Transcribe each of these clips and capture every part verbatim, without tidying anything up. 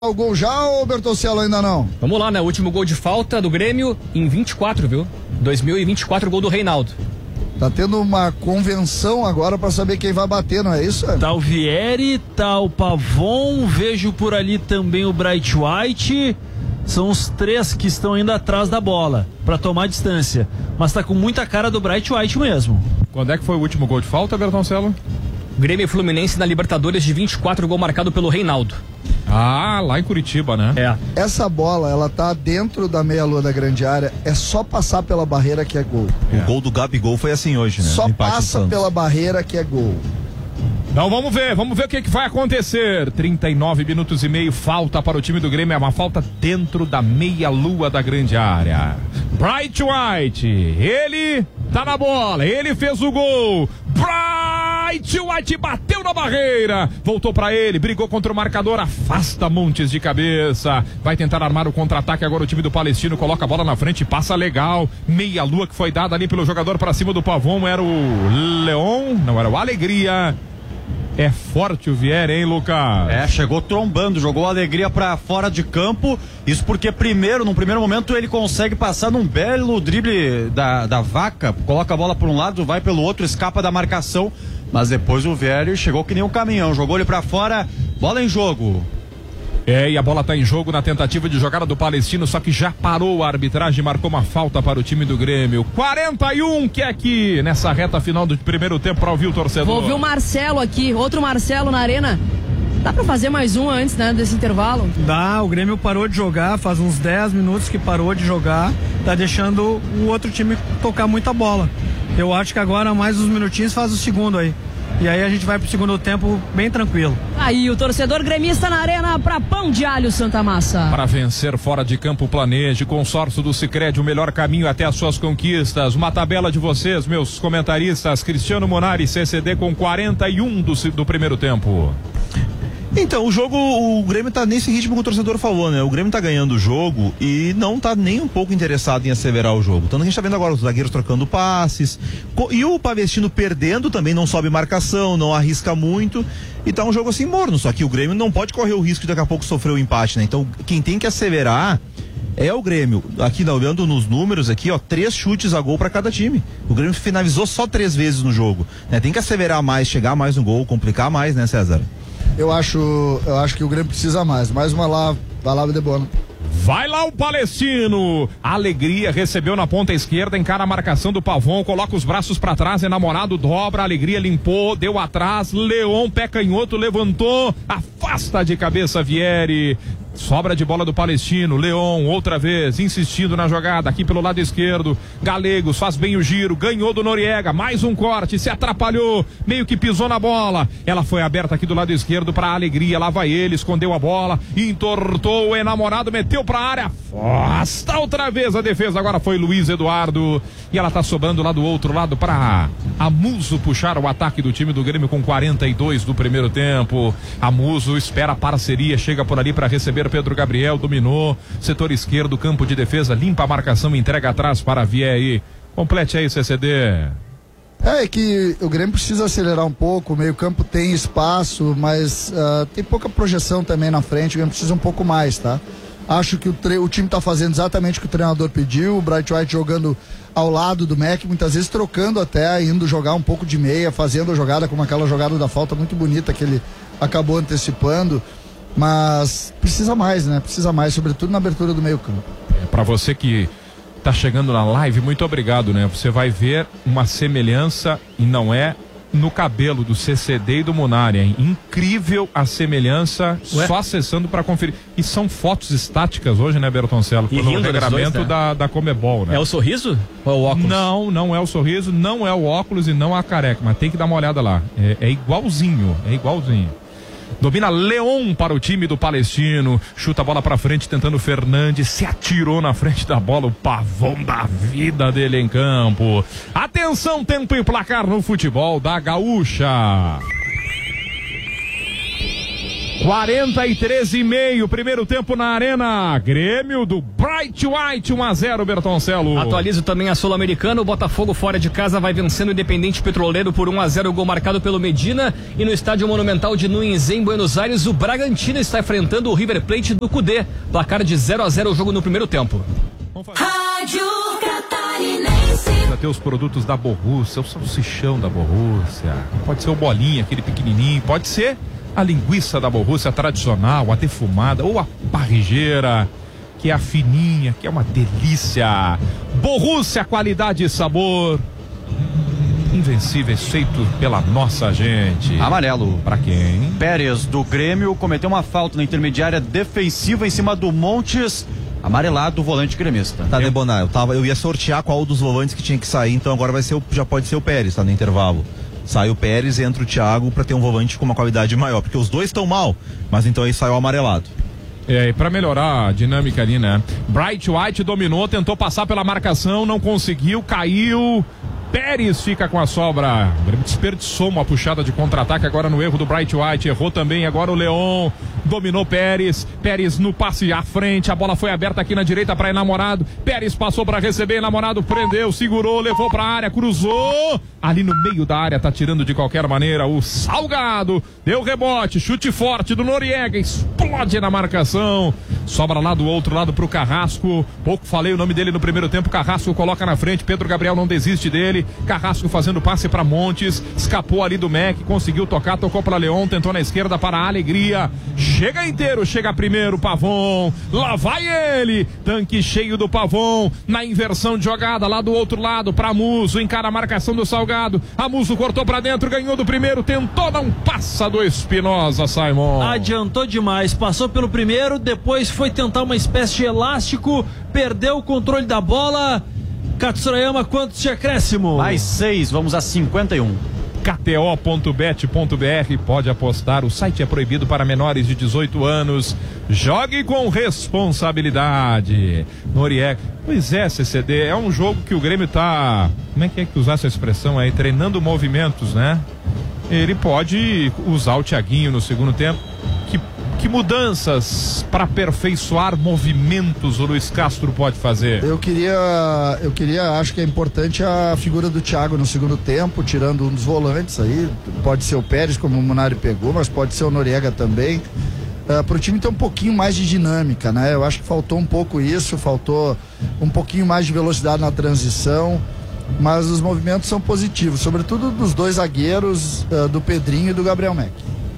O gol já ou Bertoncello ainda não? Vamos lá, né? O último gol de falta do Grêmio em vinte e quatro, viu? dois mil e vinte e quatro, gol do Reinaldo. Tá tendo uma convenção agora pra saber quem vai bater, não é isso? Tá o Vieri, tá o Pavon, vejo por ali também o Bright White. São os três que estão indo atrás da bola pra tomar distância. Mas tá com muita cara do Bright White mesmo. Quando é que foi o último gol de falta, Bertoncello? Grêmio e Fluminense na Libertadores de vinte e quatro, gol marcado pelo Reinaldo. Ah, lá em Curitiba, né? É. Essa bola, ela tá dentro da meia-lua da grande área, é só passar pela barreira que é gol. O é. gol do Gabigol foi assim hoje, né? Só passa pela barreira que é gol. Então vamos ver, vamos ver o que, que vai acontecer. trinta e nove minutos e meio, falta para o time do Grêmio, é uma falta dentro da meia-lua da grande área. Bright White, ele tá na bola, ele fez o gol. Bright White bateu na barreira, voltou para ele, brigou contra o marcador, afasta Montes de cabeça, vai tentar armar o contra-ataque agora o time do Palestino, coloca a bola na frente, passa legal, meia-lua que foi dada ali pelo jogador para cima do Pavon, era o Leon, não era o Alegria. É forte o Vieri, hein, Lucas? É, chegou trombando, jogou a Alegria pra fora de campo. Isso porque primeiro, num primeiro momento, ele consegue passar num belo drible da, da Vaca, coloca a bola por um lado, vai pelo outro, escapa da marcação. Mas depois o Vieri chegou que nem um caminhão, jogou ele pra fora, bola em jogo. É, e a bola tá em jogo na tentativa de jogada do Palestino, só que já parou a arbitragem e marcou uma falta para o time do Grêmio. quarenta e um que é aqui, nessa reta final do primeiro tempo, para ouvir o torcedor. Vou ouvir o Marcelo aqui, outro Marcelo na arena. Dá pra fazer mais um antes, né, desse intervalo? Dá, o Grêmio parou de jogar, faz uns dez minutos que parou de jogar, tá deixando o outro time tocar muita bola. Eu acho que agora mais uns minutinhos faz o segundo aí. E aí a gente vai pro segundo tempo bem tranquilo. Aí o torcedor gremista na arena pra Pão de Alho Santa Massa. Para vencer fora de campo, planeje. Consórcio do Sicredi, o melhor caminho até as suas conquistas. Uma tabela de vocês, meus comentaristas. Cristiano Monari, C C D com quarenta e um do, do primeiro tempo. Então, o jogo, o Grêmio tá nesse ritmo que o torcedor falou, né? O Grêmio tá ganhando o jogo e não tá nem um pouco interessado em asseverar o jogo. Tanto que a gente tá vendo agora os zagueiros trocando passes. E o Palestino perdendo também, não sobe marcação, não arrisca muito. E tá um jogo assim morno. Só que o Grêmio não pode correr o risco de daqui a pouco sofrer o empate, né? Então, quem tem que asseverar é o Grêmio. Aqui, olhando nos números aqui, ó, três chutes a gol para cada time. O Grêmio finalizou só três vezes no jogo, né? Tem que asseverar mais, chegar mais no gol, complicar mais, né, César? Eu acho, eu acho que o Grêmio precisa mais. Mais uma lá, palavra de boa. Vai lá o Palestino. Alegria recebeu na ponta esquerda, encara a marcação do Pavon, coloca os braços pra trás, enamorado, dobra, Alegria limpou, deu atrás, Leon, pé canhoto, levantou, afasta de cabeça Vieri. Sobra de bola do Palestino, Leon outra vez insistindo na jogada aqui pelo lado esquerdo, Galegos faz bem o giro, ganhou do Noriega, mais um corte, se atrapalhou, meio que pisou na bola, ela foi aberta aqui do lado esquerdo para Alegria, lá vai ele, escondeu a bola, entortou o enamorado, meteu pra área, afasta outra vez a defesa, agora foi Luiz Eduardo e ela tá sobrando lá do outro lado para Amuso puxar o ataque do time do Grêmio com quarenta e dois do primeiro tempo. Amuso espera a parceria, chega por ali para receber Pedro Gabriel, dominou, setor esquerdo, campo de defesa, limpa a marcação, entrega atrás para Vieri. Complete aí, C C D. É que o Grêmio precisa acelerar um pouco, o meio campo tem espaço, mas uh, tem pouca projeção também na frente, o Grêmio precisa um pouco mais, tá? Acho que o, tre- o time tá fazendo exatamente o que o treinador pediu, o Bright White jogando ao lado do Mac, muitas vezes trocando até, indo jogar um pouco de meia, fazendo a jogada como aquela jogada da falta muito bonita que ele acabou antecipando. Mas precisa mais, né? Precisa mais, sobretudo na abertura do meio campo. É, para você que tá chegando na live, muito obrigado, né? Você vai ver uma semelhança e não é no cabelo do C C D e do Monari, hein? Incrível a semelhança. Ué? Só acessando para conferir. E são fotos estáticas hoje, né, Bertoncello? E no regramento dois, né? da, da Comebol, né? É o sorriso ou é o óculos? Não, não é o sorriso, não é o óculos e não a careca, mas tem que dar uma olhada lá. É, é igualzinho, é igualzinho. Domina Leon para o time do Palestino, chuta a bola para frente tentando Fernandes, se atirou na frente da bola, o Pavão da vida dele em campo. Atenção, tempo e placar no futebol da Gaúcha. quarenta e três e meio, primeiro tempo na Arena. Grêmio do Bright White, um a zero, Bertoncelo. Atualizo também a Sul-Americana. O Botafogo fora de casa vai vencendo o Independente Petroleiro por um a zero, gol marcado pelo Medina. E no Estádio Monumental de Nunes, em Buenos Aires, o Bragantino está enfrentando o River Plate do Cudê. Placar de zero a zero o jogo no primeiro tempo. Rádio Catarinense. Ter os produtos da Borrússia, o salsichão da Borrússia, pode ser o bolinho, aquele pequenininho, pode ser a linguiça da Borrússia tradicional, a defumada ou a parrigeira, que é a fininha, que é uma delícia. Borrússia, qualidade e sabor invencíveis, feito pela nossa gente. Amarelo. Pra quem? Pérez do Grêmio cometeu uma falta na intermediária defensiva em cima do Montes. Amarelado, o volante gremista. Tá, Debonar, eu, tava, eu ia sortear qual dos volantes que tinha que sair, então agora vai ser o, já pode ser o Pérez, tá no intervalo. Sai o Pérez e entra o Thiago pra ter um volante com uma qualidade maior, porque os dois estão mal, mas então aí sai o amarelado. É, e pra melhorar a dinâmica ali, né? Bright White dominou, tentou passar pela marcação, não conseguiu, caiu. Pérez fica com a sobra. O Grêmio desperdiçou uma puxada de contra-ataque agora no erro do Bright White. Errou também agora o Leon. Dominou Pérez. Pérez no passe à frente. A bola foi aberta aqui na direita para Enamorado. Pérez passou para receber. Enamorado prendeu, segurou, levou para a área, cruzou. Ali no meio da área, tá tirando de qualquer maneira o Salgado. Deu rebote, chute forte do Noriega. Explode na marcação. Sobra lá do outro lado pro Carrasco. Pouco falei o nome dele no primeiro tempo. Carrasco coloca na frente. Pedro Gabriel não desiste dele. Carrasco fazendo passe para Montes, escapou ali do Mac, conseguiu tocar, tocou para Leon, tentou na esquerda para a Alegria, chega inteiro, chega primeiro Pavon, lá vai ele, tanque cheio do Pavon, na inversão de jogada, lá do outro lado para Muso, encara a marcação do Salgado, a Muso cortou para dentro, ganhou do primeiro, tentou, não passa do Espinosa, Simon. Adiantou demais, passou pelo primeiro, depois foi tentar uma espécie de elástico, perdeu o controle da bola. Katsurayama, quantos de acréscimo? Mais seis, vamos a cinquenta e um. K T O ponto bet ponto B R, pode apostar, o site é proibido para menores de dezoito anos, jogue com responsabilidade. Noriega, pois é, C C D, é um jogo que o Grêmio tá, como é que é que tu usa essa expressão aí, treinando movimentos, né? Ele pode usar o Thiaguinho no segundo tempo. Que Que mudanças para aperfeiçoar movimentos o Luiz Castro pode fazer? Eu queria, eu queria, acho que é importante a figura do Thiago no segundo tempo, tirando um dos volantes aí, pode ser o Pérez, como o Munari pegou, mas pode ser o Noriega também, uh, para o time ter um pouquinho mais de dinâmica, né? Eu acho que faltou um pouco isso, faltou um pouquinho mais de velocidade na transição, mas os movimentos são positivos, sobretudo dos dois zagueiros, uh, do Pedrinho e do Gabriel Mac.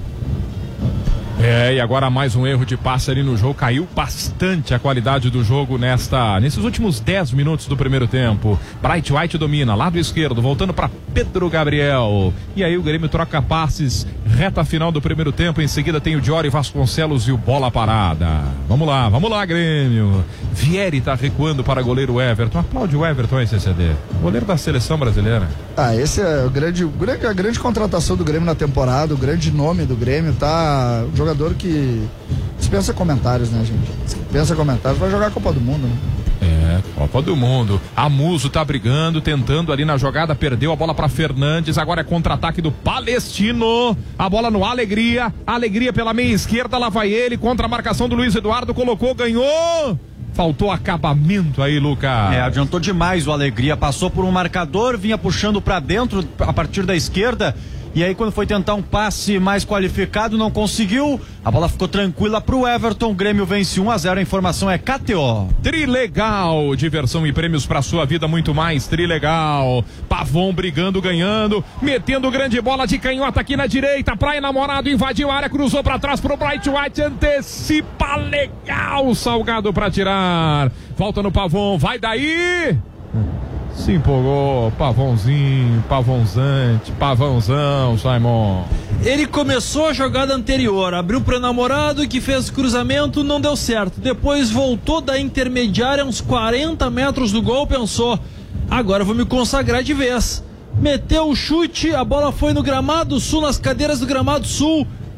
É, e agora mais um erro de passe ali no jogo, caiu bastante a qualidade do jogo nesta, nesses últimos dez minutos do primeiro tempo. Bright White domina, lado esquerdo, voltando para Pedro Gabriel, e aí o Grêmio troca passes, reta final do primeiro tempo, em seguida tem o Diori Vasconcelos e o bola parada. Vamos lá, vamos lá, Grêmio. Vieri tá recuando para goleiro Everton, aplaude o Everton aí, C C D, goleiro da seleção brasileira. Ah, esse é o grande, a grande contratação do Grêmio na temporada, o grande nome do Grêmio, tá? Um jogador que dispensa comentários, né, gente? Dispensa comentários, vai jogar a Copa do Mundo, né? É, Copa do Mundo. A Muso tá brigando, tentando ali na jogada, perdeu a bola para Fernandes, agora é contra-ataque do Palestino. A bola no Alegria, Alegria pela meia esquerda, lá vai ele, contra a marcação do Luiz Eduardo, colocou, ganhou. Faltou acabamento aí, Lucas. É, adiantou demais o Alegria, passou por um marcador, vinha puxando pra dentro a partir da esquerda, e aí quando foi tentar um passe mais qualificado, não conseguiu, a bola ficou tranquila pro Everton, o Grêmio vence um a zero, a informação é K T O. Trilegal, diversão e prêmios pra sua vida, muito mais, Trilegal. Pavon brigando, ganhando, metendo grande bola de canhota aqui na direita, pra Enamorado, invadiu a área, cruzou pra trás pro Bright White, antecipa, legal, Salgado pra tirar, volta no Pavon, vai daí! Se empolgou, Pavãozinho, Pavãozante, Pavãozão, Simon. Ele começou a jogada anterior, abriu pro Enamorado que fez cruzamento, não deu certo. Depois voltou da intermediária, uns quarenta metros do gol, pensou, agora eu vou me consagrar de vez. Meteu o chute, a bola foi no gramado sul, nas cadeiras do gramado sul,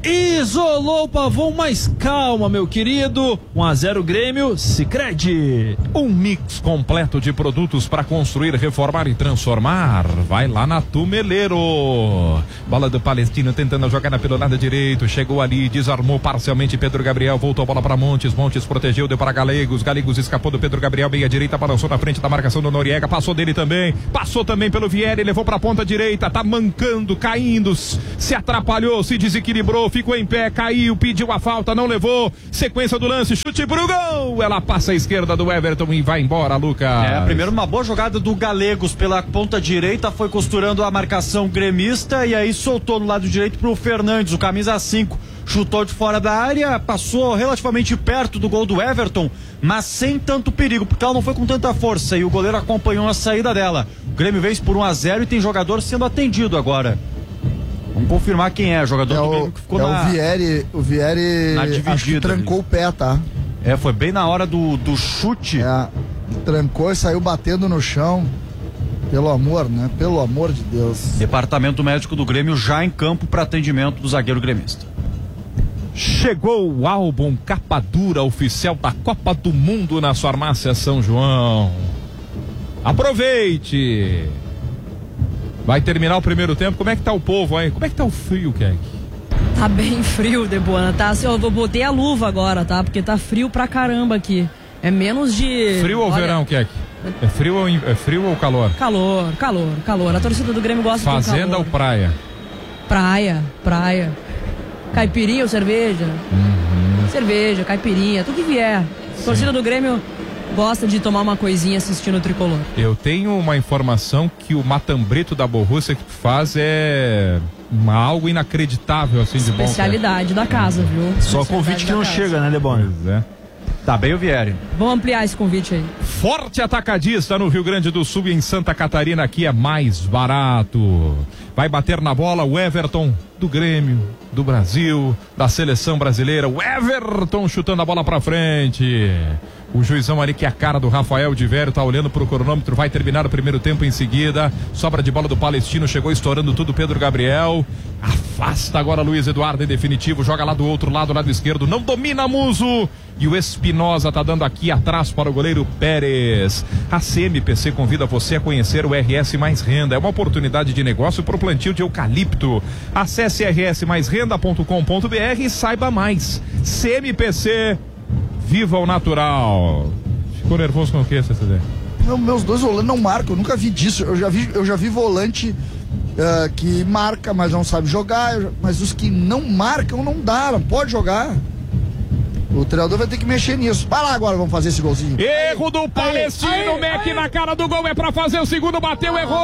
isolou o Pavon, mas calma, meu querido. um a zero Grêmio, Sicredi. Um mix completo de produtos para construir, reformar e transformar. Vai lá na Tumeleiro. Bola do Palestino tentando jogar na pelo lado direito. Chegou ali, desarmou parcialmente Pedro Gabriel. Voltou a bola para Montes. Montes protegeu, deu para Galegos. Galegos escapou do Pedro Gabriel. Meia direita, balançou na frente da marcação do Noriega. Passou dele também. Passou também pelo Vieri. Levou para a ponta direita. Tá mancando, caindo. Se atrapalhou, se desequilibrou. Ficou em pé, caiu, pediu a falta, não levou. Sequência do lance, chute pro gol. Ela passa à esquerda do Everton e vai embora, Lucas. É, primeiro uma boa jogada do Galegos pela ponta direita, foi costurando a marcação gremista e aí soltou no lado direito pro Fernandes, o camisa cinco. Chutou de fora da área, passou relativamente perto do gol do Everton, mas sem tanto perigo, porque ela não foi com tanta força e o goleiro acompanhou a saída dela. O Grêmio vence por um a zero e tem jogador sendo atendido agora. Vamos confirmar quem é, o jogador é do o, Grêmio que ficou é na... o Vieri, o Vieri na dividida, acho que trancou ali. o pé, tá? É, foi bem na hora do, do chute. É, trancou e saiu batendo no chão. Pelo amor, né? Pelo amor de Deus. Departamento médico do Grêmio já em campo para atendimento do zagueiro gremista. Chegou o álbum capa dura oficial da Copa do Mundo nas farmácias São João. Aproveite! Vai terminar o primeiro tempo. Como é que tá o povo aí? Como é que tá o frio, Kek? Tá bem frio, Debona, tá? Eu vou botei a luva agora, tá? Porque tá frio pra caramba aqui. É menos de... Frio ou Olha... verão, Kek? É frio ou, é frio ou calor? Calor, calor, calor. A torcida do Grêmio gosta de Fazenda calor. ou praia? Praia, praia. Caipirinha ou cerveja? Uhum. Cerveja, caipirinha, tudo que vier. A torcida do Grêmio gosta de tomar uma coisinha assistindo o Tricolor. Eu tenho uma informação que o matambrito da Borrússia que faz é uma, algo inacreditável assim de bom. Especialidade da casa, viu? Só convite que não casa. chega, né, Debona? Pois é. Tá bem o Vieri. Vamos ampliar esse convite aí. Forte Atacadista no Rio Grande do Sul e em Santa Catarina, aqui é mais barato. Vai bater na bola o Everton do Grêmio, do Brasil, da seleção brasileira. O Everton chutando a bola pra frente. O juizão ali, que é a cara do Rafael de Vério, tá olhando pro cronômetro, vai terminar o primeiro tempo em seguida. Sobra de bola do Palestino, chegou estourando tudo Pedro Gabriel. Afasta agora Luiz Eduardo em definitivo, joga lá do outro lado, lado esquerdo, não domina Muso. E o Espinosa tá dando aqui atrás para o goleiro Pérez. A C M P C convida você a conhecer o R S Mais Renda. É uma oportunidade de negócio para o plantio de eucalipto. Acesse r s mais renda ponto com ponto b r e saiba mais. C M P C, viva o natural. Ficou nervoso com o que, C C D? Meu, meus dois volantes não marcam, eu nunca vi disso. Eu já vi, eu já vi volante uh, que marca, mas não sabe jogar. Mas os que não marcam, não dá, não pode jogar. O treinador vai ter que mexer nisso. Vai lá agora, vamos fazer esse golzinho. Erro do Palestino, aí, aí, Mac aí. Na cara do gol, é pra fazer o segundo, bateu, errou!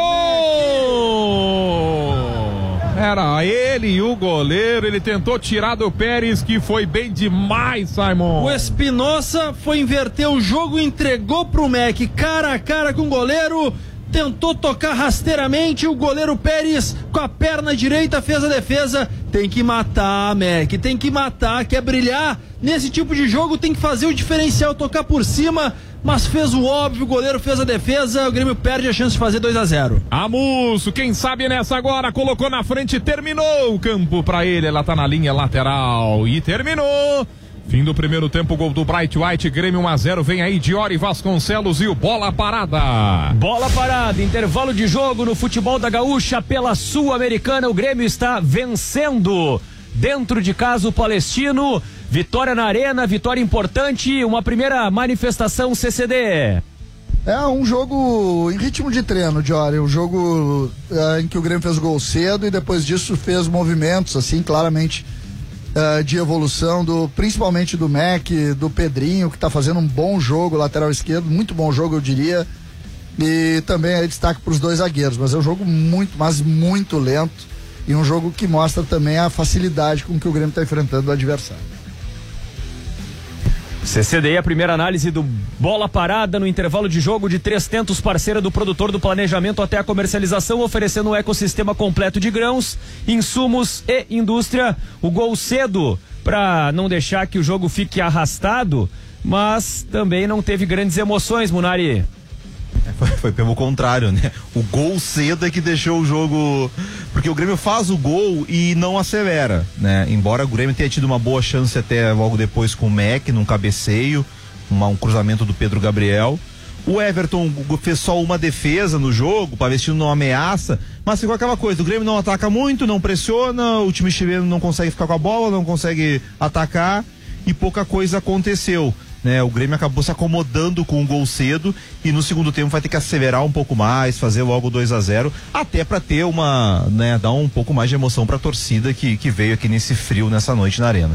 Era ele e o goleiro, ele tentou tirar do Pérez, que foi bem demais, Simon. O Espinosa foi inverter o jogo e entregou pro Mac, cara a cara com o goleiro. Tentou tocar rasteiramente, o goleiro Pérez com a perna direita fez a defesa. Tem que matar, Mac, tem que matar, quer brilhar nesse tipo de jogo, tem que fazer o diferencial, tocar por cima, mas fez o óbvio, o goleiro fez a defesa, o Grêmio perde a chance de fazer dois a zero. Amusso, quem sabe nessa agora, colocou na frente, terminou o campo pra ele, ela tá na linha lateral e terminou. Fim do primeiro tempo, gol do Bright White, Grêmio um a zero, vem aí Diori Vasconcelos e o bola parada. Bola parada, intervalo de jogo no futebol da Gaúcha pela Sul-Americana, o Grêmio está vencendo dentro de casa o Palestino, vitória na arena, vitória importante, uma primeira manifestação C C D. É um jogo em ritmo de treino, Diori, um jogo uh, em que o Grêmio fez gol cedo e depois disso fez movimentos, assim, claramente Uh, de evolução, do, principalmente do Mac, do Pedrinho, que está fazendo um bom jogo, lateral esquerdo, muito bom jogo, eu diria, e também aí destaque para os dois zagueiros, mas é um jogo muito, mas muito lento, e um jogo que mostra também a facilidade com que o Grêmio está enfrentando o adversário. C C D, a primeira análise do bola parada no intervalo de jogo de Três Tentos, parceira do produtor do planejamento até a comercialização, oferecendo um ecossistema completo de grãos, insumos e indústria. O gol cedo para não deixar que o jogo fique arrastado, mas também não teve grandes emoções, Munari. Foi, foi pelo contrário, né? O gol cedo é que deixou o jogo Porque o Grêmio faz o gol e não acelera, né? Embora o Grêmio tenha tido uma boa chance até logo depois com o Mac, num cabeceio, uma, um cruzamento do Pedro Gabriel. O Everton fez só uma defesa no jogo, o Palestino não ameaça, mas ficou aquela coisa, o Grêmio não ataca muito, não pressiona, o time chileno não consegue ficar com a bola, não consegue atacar e pouca coisa aconteceu. Né, o Grêmio acabou se acomodando com um gol cedo e no segundo tempo vai ter que acelerar um pouco mais, fazer logo dois a zero, até para ter uma, né, dar um pouco mais de emoção para a torcida que, que veio aqui nesse frio nessa noite na arena.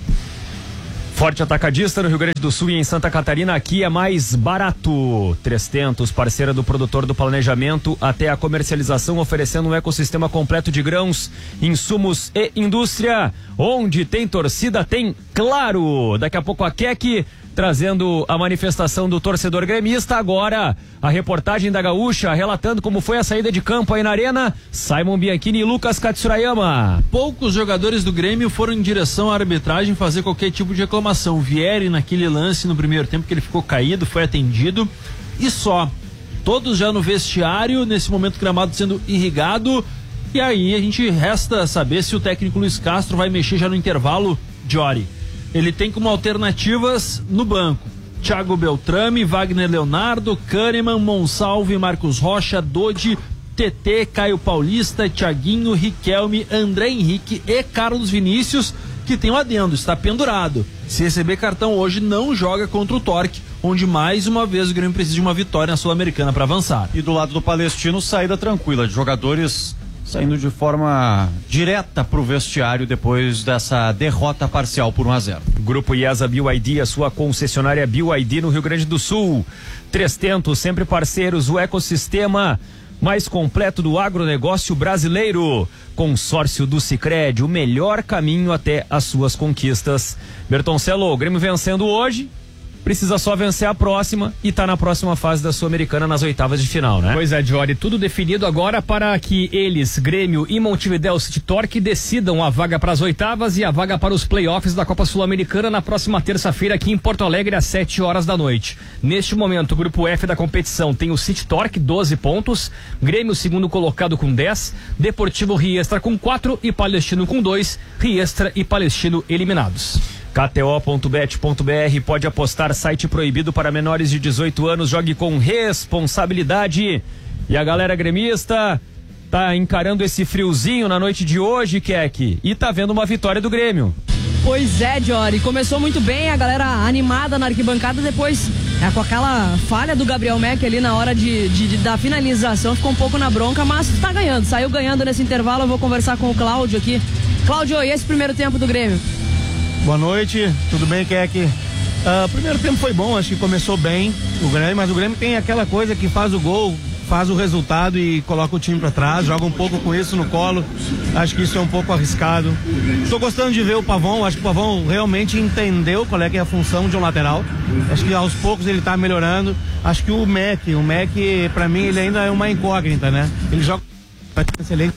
Forte Atacadista no Rio Grande do Sul e em Santa Catarina, aqui é mais barato. Trestentos, parceira do produtor do planejamento até a comercialização, oferecendo um ecossistema completo de grãos, insumos e indústria. Onde tem torcida, tem Claro. Daqui a pouco a Keck trazendo a manifestação do torcedor gremista. Agora a reportagem da Gaúcha relatando como foi a saída de campo aí na arena. Simon Bianchini e Lucas Katsurayama. Poucos jogadores do Grêmio foram em direção à arbitragem fazer qualquer tipo de reclamação. Vieri naquele lance no primeiro tempo que ele ficou caído, foi atendido e só. Todos já no vestiário, nesse momento o gramado sendo irrigado. E aí a gente resta saber se o técnico Luiz Castro vai mexer já no intervalo. Jory, ele tem como alternativas no banco Thiago Beltrame, Wagner Leonardo, Kahneman, Monsalve, Marcos Rocha, Dodi, T T, Caio Paulista, Thiaguinho, Riquelme, André Henrique e Carlos Vinícius, que tem um adendo, está pendurado. Se receber cartão hoje, não joga contra o Torque, onde mais uma vez o Grêmio precisa de uma vitória na Sul-Americana para avançar. E do lado do Palestino, saída tranquila de jogadores saindo de forma direta para o vestiário depois dessa derrota parcial por um a zero. Grupo IESA B Y D, a sua concessionária B Y D no Rio Grande do Sul. Trestentos, sempre parceiros, o ecossistema mais completo do agronegócio brasileiro. Consórcio do Sicredi, o melhor caminho até as suas conquistas. Bertoncello, o Grêmio vencendo hoje, precisa só vencer a próxima e tá na próxima fase da Sul-Americana nas oitavas de final, né? Pois é, Jory, tudo definido agora para que eles, Grêmio e Montevidéu City Torque, decidam a vaga para as oitavas e a vaga para os playoffs da Copa Sul-Americana na próxima terça-feira aqui em Porto Alegre às sete horas da noite. Neste momento, o grupo F da competição tem o City Torque, doze pontos, Grêmio segundo colocado com dez, Deportivo Riestra com quatro e Palestino com dois, Riestra e Palestino eliminados. K T O ponto bet ponto B R, pode apostar, site proibido para menores de dezoito anos, jogue com responsabilidade. E a galera gremista tá encarando esse friozinho na noite de hoje, Keck, e tá vendo uma vitória do Grêmio. Pois é, Jory, começou muito bem, a galera animada na arquibancada, depois é, com aquela falha do Gabriel Mac ali na hora de, de, de, da finalização, ficou um pouco na bronca, mas tá ganhando, saiu ganhando nesse intervalo. Eu vou conversar com o Cláudio aqui. Cláudio, e esse primeiro tempo do Grêmio? Boa noite, tudo bem, Keck? Uh, o primeiro tempo foi bom, acho que começou bem o Grêmio, mas o Grêmio tem aquela coisa que faz o gol, faz o resultado e coloca o time pra trás, joga um pouco com isso no colo. Acho que isso é um pouco arriscado. Tô gostando de ver o Pavão, acho que o Pavão realmente entendeu qual é que é a função de um lateral. Acho que aos poucos ele tá melhorando. Acho que o Mac, o Mac pra mim ele ainda é uma incógnita, né? Ele joga excelente.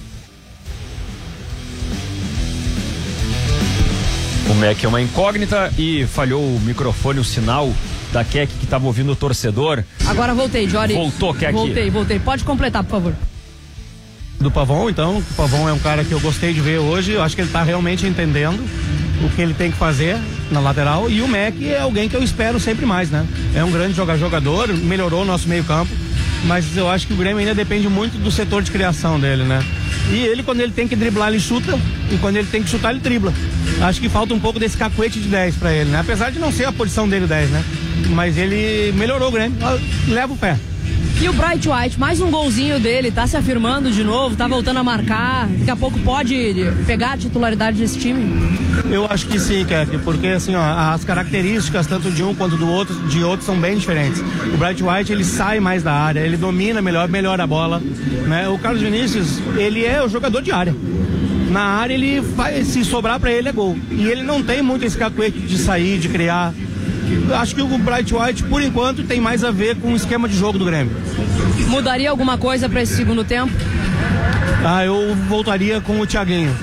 O Mac é uma incógnita e falhou o microfone, o sinal da Keck que estava ouvindo o torcedor. Agora voltei, Jory. Voltou, Keck. Voltei, voltei. Pode completar, por favor. Do Pavão, então, o Pavão é um cara que eu gostei de ver hoje. Eu acho que ele tá realmente entendendo o que ele tem que fazer na lateral. E o Mac é alguém que eu espero sempre mais, né? É um grande jogador, melhorou o nosso meio campo. Mas eu acho que o Grêmio ainda depende muito do setor de criação dele, né? E ele, quando ele tem que driblar, ele chuta. E quando ele tem que chutar, ele dribla. Acho que falta um pouco desse cacuete de dez pra ele, né? Apesar de não ser a posição dele dez, né? Mas ele melhorou o Grêmio. Leva o pé. E o Bright White, mais um golzinho dele, tá se afirmando de novo, tá voltando a marcar. Daqui a pouco pode pegar a titularidade desse time? Eu acho que sim, Keck, porque assim, ó, as características tanto de um quanto do outro, de outro são bem diferentes. O Bright White, ele sai mais da área, ele domina melhor, melhora a bola, né? O Carlos Vinícius, ele é o jogador de área. Na área ele vai, se sobrar pra ele é gol. E ele não tem muito esse cacuete de sair, de criar. Acho que o Bright White, por enquanto, tem mais a ver com o esquema de jogo do Grêmio. Mudaria alguma coisa para esse segundo tempo? Ah, eu voltaria com o Thiaguinho.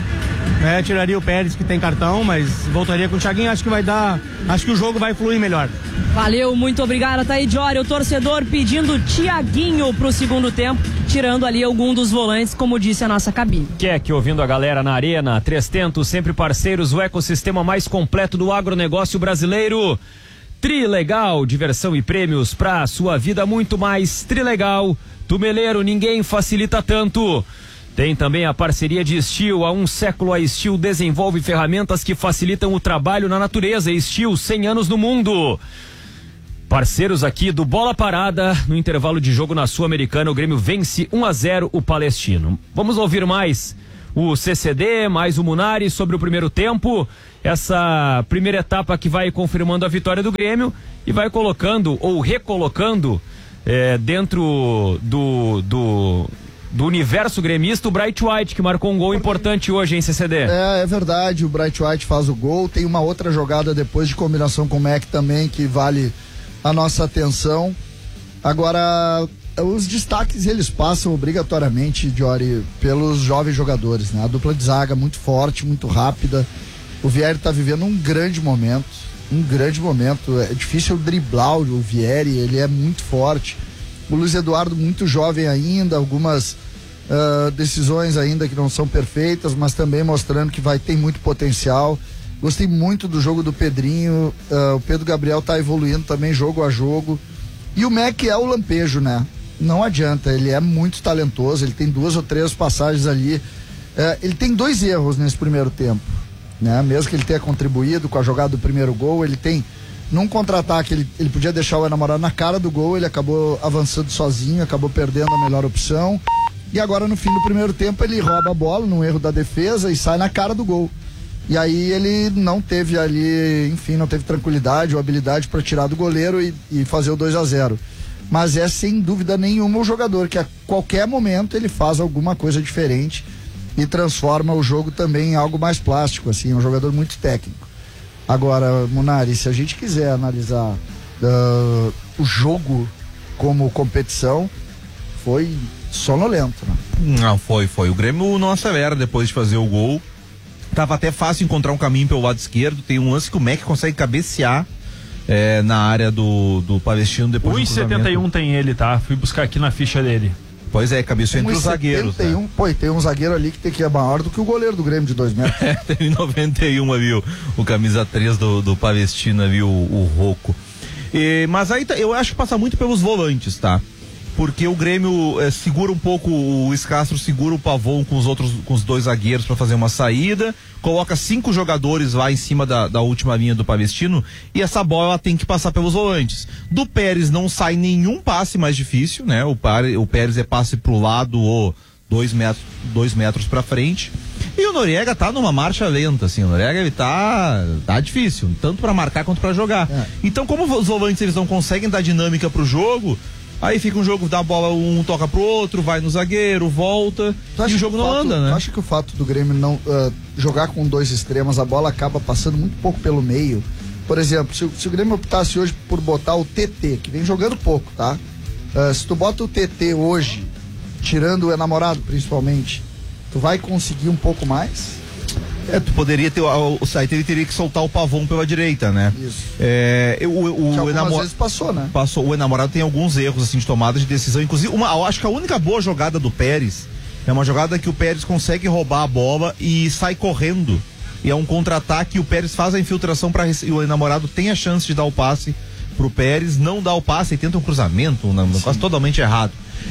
né? Tiraria o Pérez, que tem cartão, mas voltaria com o Thiaguinho. Acho que vai dar, acho que o jogo vai fluir melhor. Valeu, muito obrigado, Thaí Jory. O torcedor pedindo Thiaguinho pro segundo tempo, tirando ali algum dos volantes, como disse a nossa cabine. Keck ouvindo a galera na arena, Três Tentos, sempre parceiros, o ecossistema mais completo do agronegócio brasileiro. Trilegal, diversão e prêmios pra sua vida muito mais. Trilegal, Tumeleiro, ninguém facilita tanto. Tem também a parceria de Steel. Há um século a Steel desenvolve ferramentas que facilitam o trabalho na natureza. Steel, cem anos no mundo. Parceiros aqui do Bola Parada. No intervalo de jogo na Sul-Americana, o Grêmio vence um a zero o Palestino. Vamos ouvir mais o C C D, mais o Munari sobre o primeiro tempo. Essa primeira etapa que vai confirmando a vitória do Grêmio e vai colocando ou recolocando é, dentro do, do, do universo gremista o Bright White, que marcou um gol importante hoje em C C D. É, é verdade, o Bright White faz o gol. Tem uma outra jogada depois de combinação com o Mac também que vale a nossa atenção. Agora, os destaques eles passam obrigatoriamente, Jory, pelos jovens jogadores, né? A dupla de zaga muito forte, muito rápida. O Vieri está vivendo um grande momento, um grande momento. É difícil driblar o Vieri, ele é muito forte. O Luiz Eduardo muito jovem ainda, algumas uh, decisões ainda que não são perfeitas, mas também mostrando que vai ter muito potencial. Gostei muito do jogo do Pedrinho, uh, o Pedro Gabriel está evoluindo também jogo a jogo. E o Mac é o lampejo, né? Não adianta, ele é muito talentoso, ele tem duas ou três passagens ali. Uh, ele tem dois erros nesse primeiro tempo, né? Mesmo que ele tenha contribuído com a jogada do primeiro gol, ele tem, num contra-ataque, ele, ele podia deixar o enamorado na cara do gol, ele acabou avançando sozinho, acabou perdendo a melhor opção. E agora no fim do primeiro tempo ele rouba a bola num erro da defesa e sai na cara do gol. E aí ele não teve ali, enfim, não teve tranquilidade ou habilidade para tirar do goleiro e, e fazer o dois a zero. Mas é sem dúvida nenhuma o jogador que a qualquer momento ele faz alguma coisa diferente e transforma o jogo também em algo mais plástico, assim, é um jogador muito técnico. Agora, Munari, se a gente quiser analisar uh, o jogo como competição, foi sonolento, né? Não, foi, foi. O Grêmio não acelera depois de fazer o gol. Tava até fácil encontrar um caminho pelo lado esquerdo. Tem um lance que o Mac consegue cabecear é, na área do, do Palestino depois um do e setenta e um tem ele, tá? Fui buscar aqui na ficha dele. Pois é, cabeceou entre os zagueiros. Né? Pô, e tem um zagueiro ali que, tem que é maior do que o goleiro do Grêmio de dois metros. É, tem noventa e um ali, o, o camisa três do, do Palestino ali, o, o Rocco. E, mas aí eu acho que passa muito pelos volantes, tá? Porque o Grêmio é, segura um pouco, o Luiz Castro segura o Pavon com os outros, com os dois zagueiros para fazer uma saída, coloca cinco jogadores lá em cima da, da última linha do Palestino e essa bola ela tem que passar pelos volantes. Do Pérez não sai nenhum passe mais difícil, né? O, o Pérez é passe pro lado ou dois metros, dois metros para frente. E o Noriega tá numa marcha lenta, assim, o Noriega ele tá, tá difícil, tanto para marcar quanto para jogar. É. Então, como os volantes eles não conseguem dar dinâmica pro jogo, aí fica um jogo, dá a bola, um toca pro outro, vai no zagueiro, volta, e o jogo não fato, anda, né? Acho que o fato do Grêmio não uh, jogar com dois extremos, a bola acaba passando muito pouco pelo meio. Por exemplo, se, se o Grêmio optasse hoje por botar o T T, que vem jogando pouco, tá? Uh, se tu bota o T T hoje, tirando o enamorado principalmente, tu vai conseguir um pouco mais? É, tu poderia ter, o, o site ele teria que soltar o Pavon pela direita, né? Isso. É, o o, que o enamorado vezes passou, né? Passou. O enamorado tem alguns erros assim de tomada de decisão, inclusive uma, eu acho que a única boa jogada do Pérez é uma jogada que o Pérez consegue roubar a bola e sai correndo. E é um contra-ataque, o Pérez faz a infiltração para e o enamorado tem a chance de dar o passe pro Pérez, não dá o passe e tenta um cruzamento, um negócio totalmente errado.